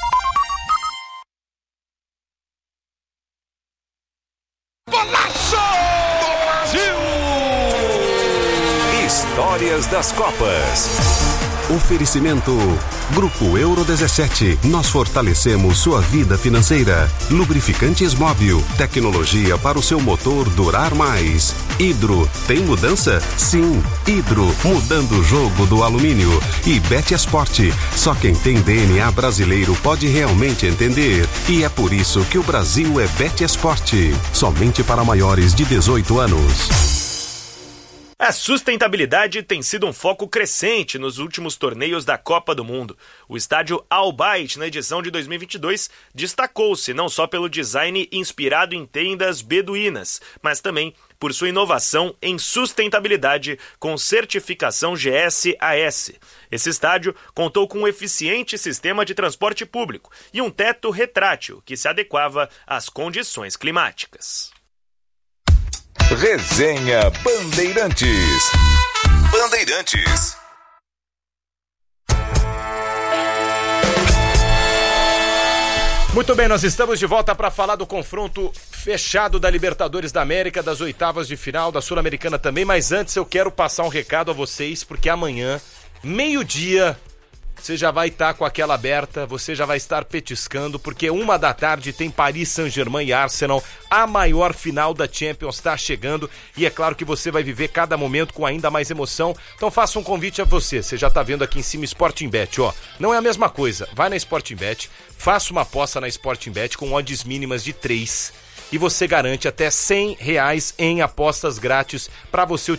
[SPEAKER 12] Golaço do Brasil!
[SPEAKER 9] Histórias das Copas.
[SPEAKER 10] Oferecimento Grupo Euro dezessete. Nós fortalecemos sua vida financeira. Lubrificantes Móbil. Tecnologia para o seu motor durar mais. Hidro. Tem mudança? Sim. Hidro. Mudando o jogo do alumínio. E Betesport. Só quem tem D N A brasileiro pode realmente entender. E é por isso que o Brasil é Betesport. Somente para maiores de dezoito anos.
[SPEAKER 7] A sustentabilidade tem sido um foco crescente nos últimos torneios da Copa do Mundo. O estádio Al Bayt, na edição de dois mil e vinte e dois, destacou-se não só pelo design inspirado em tendas beduínas, mas também por sua inovação em sustentabilidade com certificação G S A S. Esse estádio contou com um eficiente sistema de transporte público e um teto retrátil que se adequava às condições climáticas.
[SPEAKER 9] Resenha Bandeirantes. Bandeirantes.
[SPEAKER 1] Muito bem, nós estamos de volta para falar do confronto fechado da Libertadores da América, das oitavas de final, da Sul-Americana também, mas antes eu quero passar um recado a vocês, porque amanhã, meio-dia, você já vai estar com aquela aberta, você já vai estar petiscando, porque uma da tarde tem Paris Saint-Germain e Arsenal, a maior final da Champions está chegando, e é claro que você vai viver cada momento com ainda mais emoção. Então faço um convite a você, você já está vendo aqui em cima Sporting Bet, ó, não é a mesma coisa, vai na Sporting Bet, faça uma aposta na Sporting Bet com odds mínimas de três, e você garante até cem reais em apostas grátis para você utilizar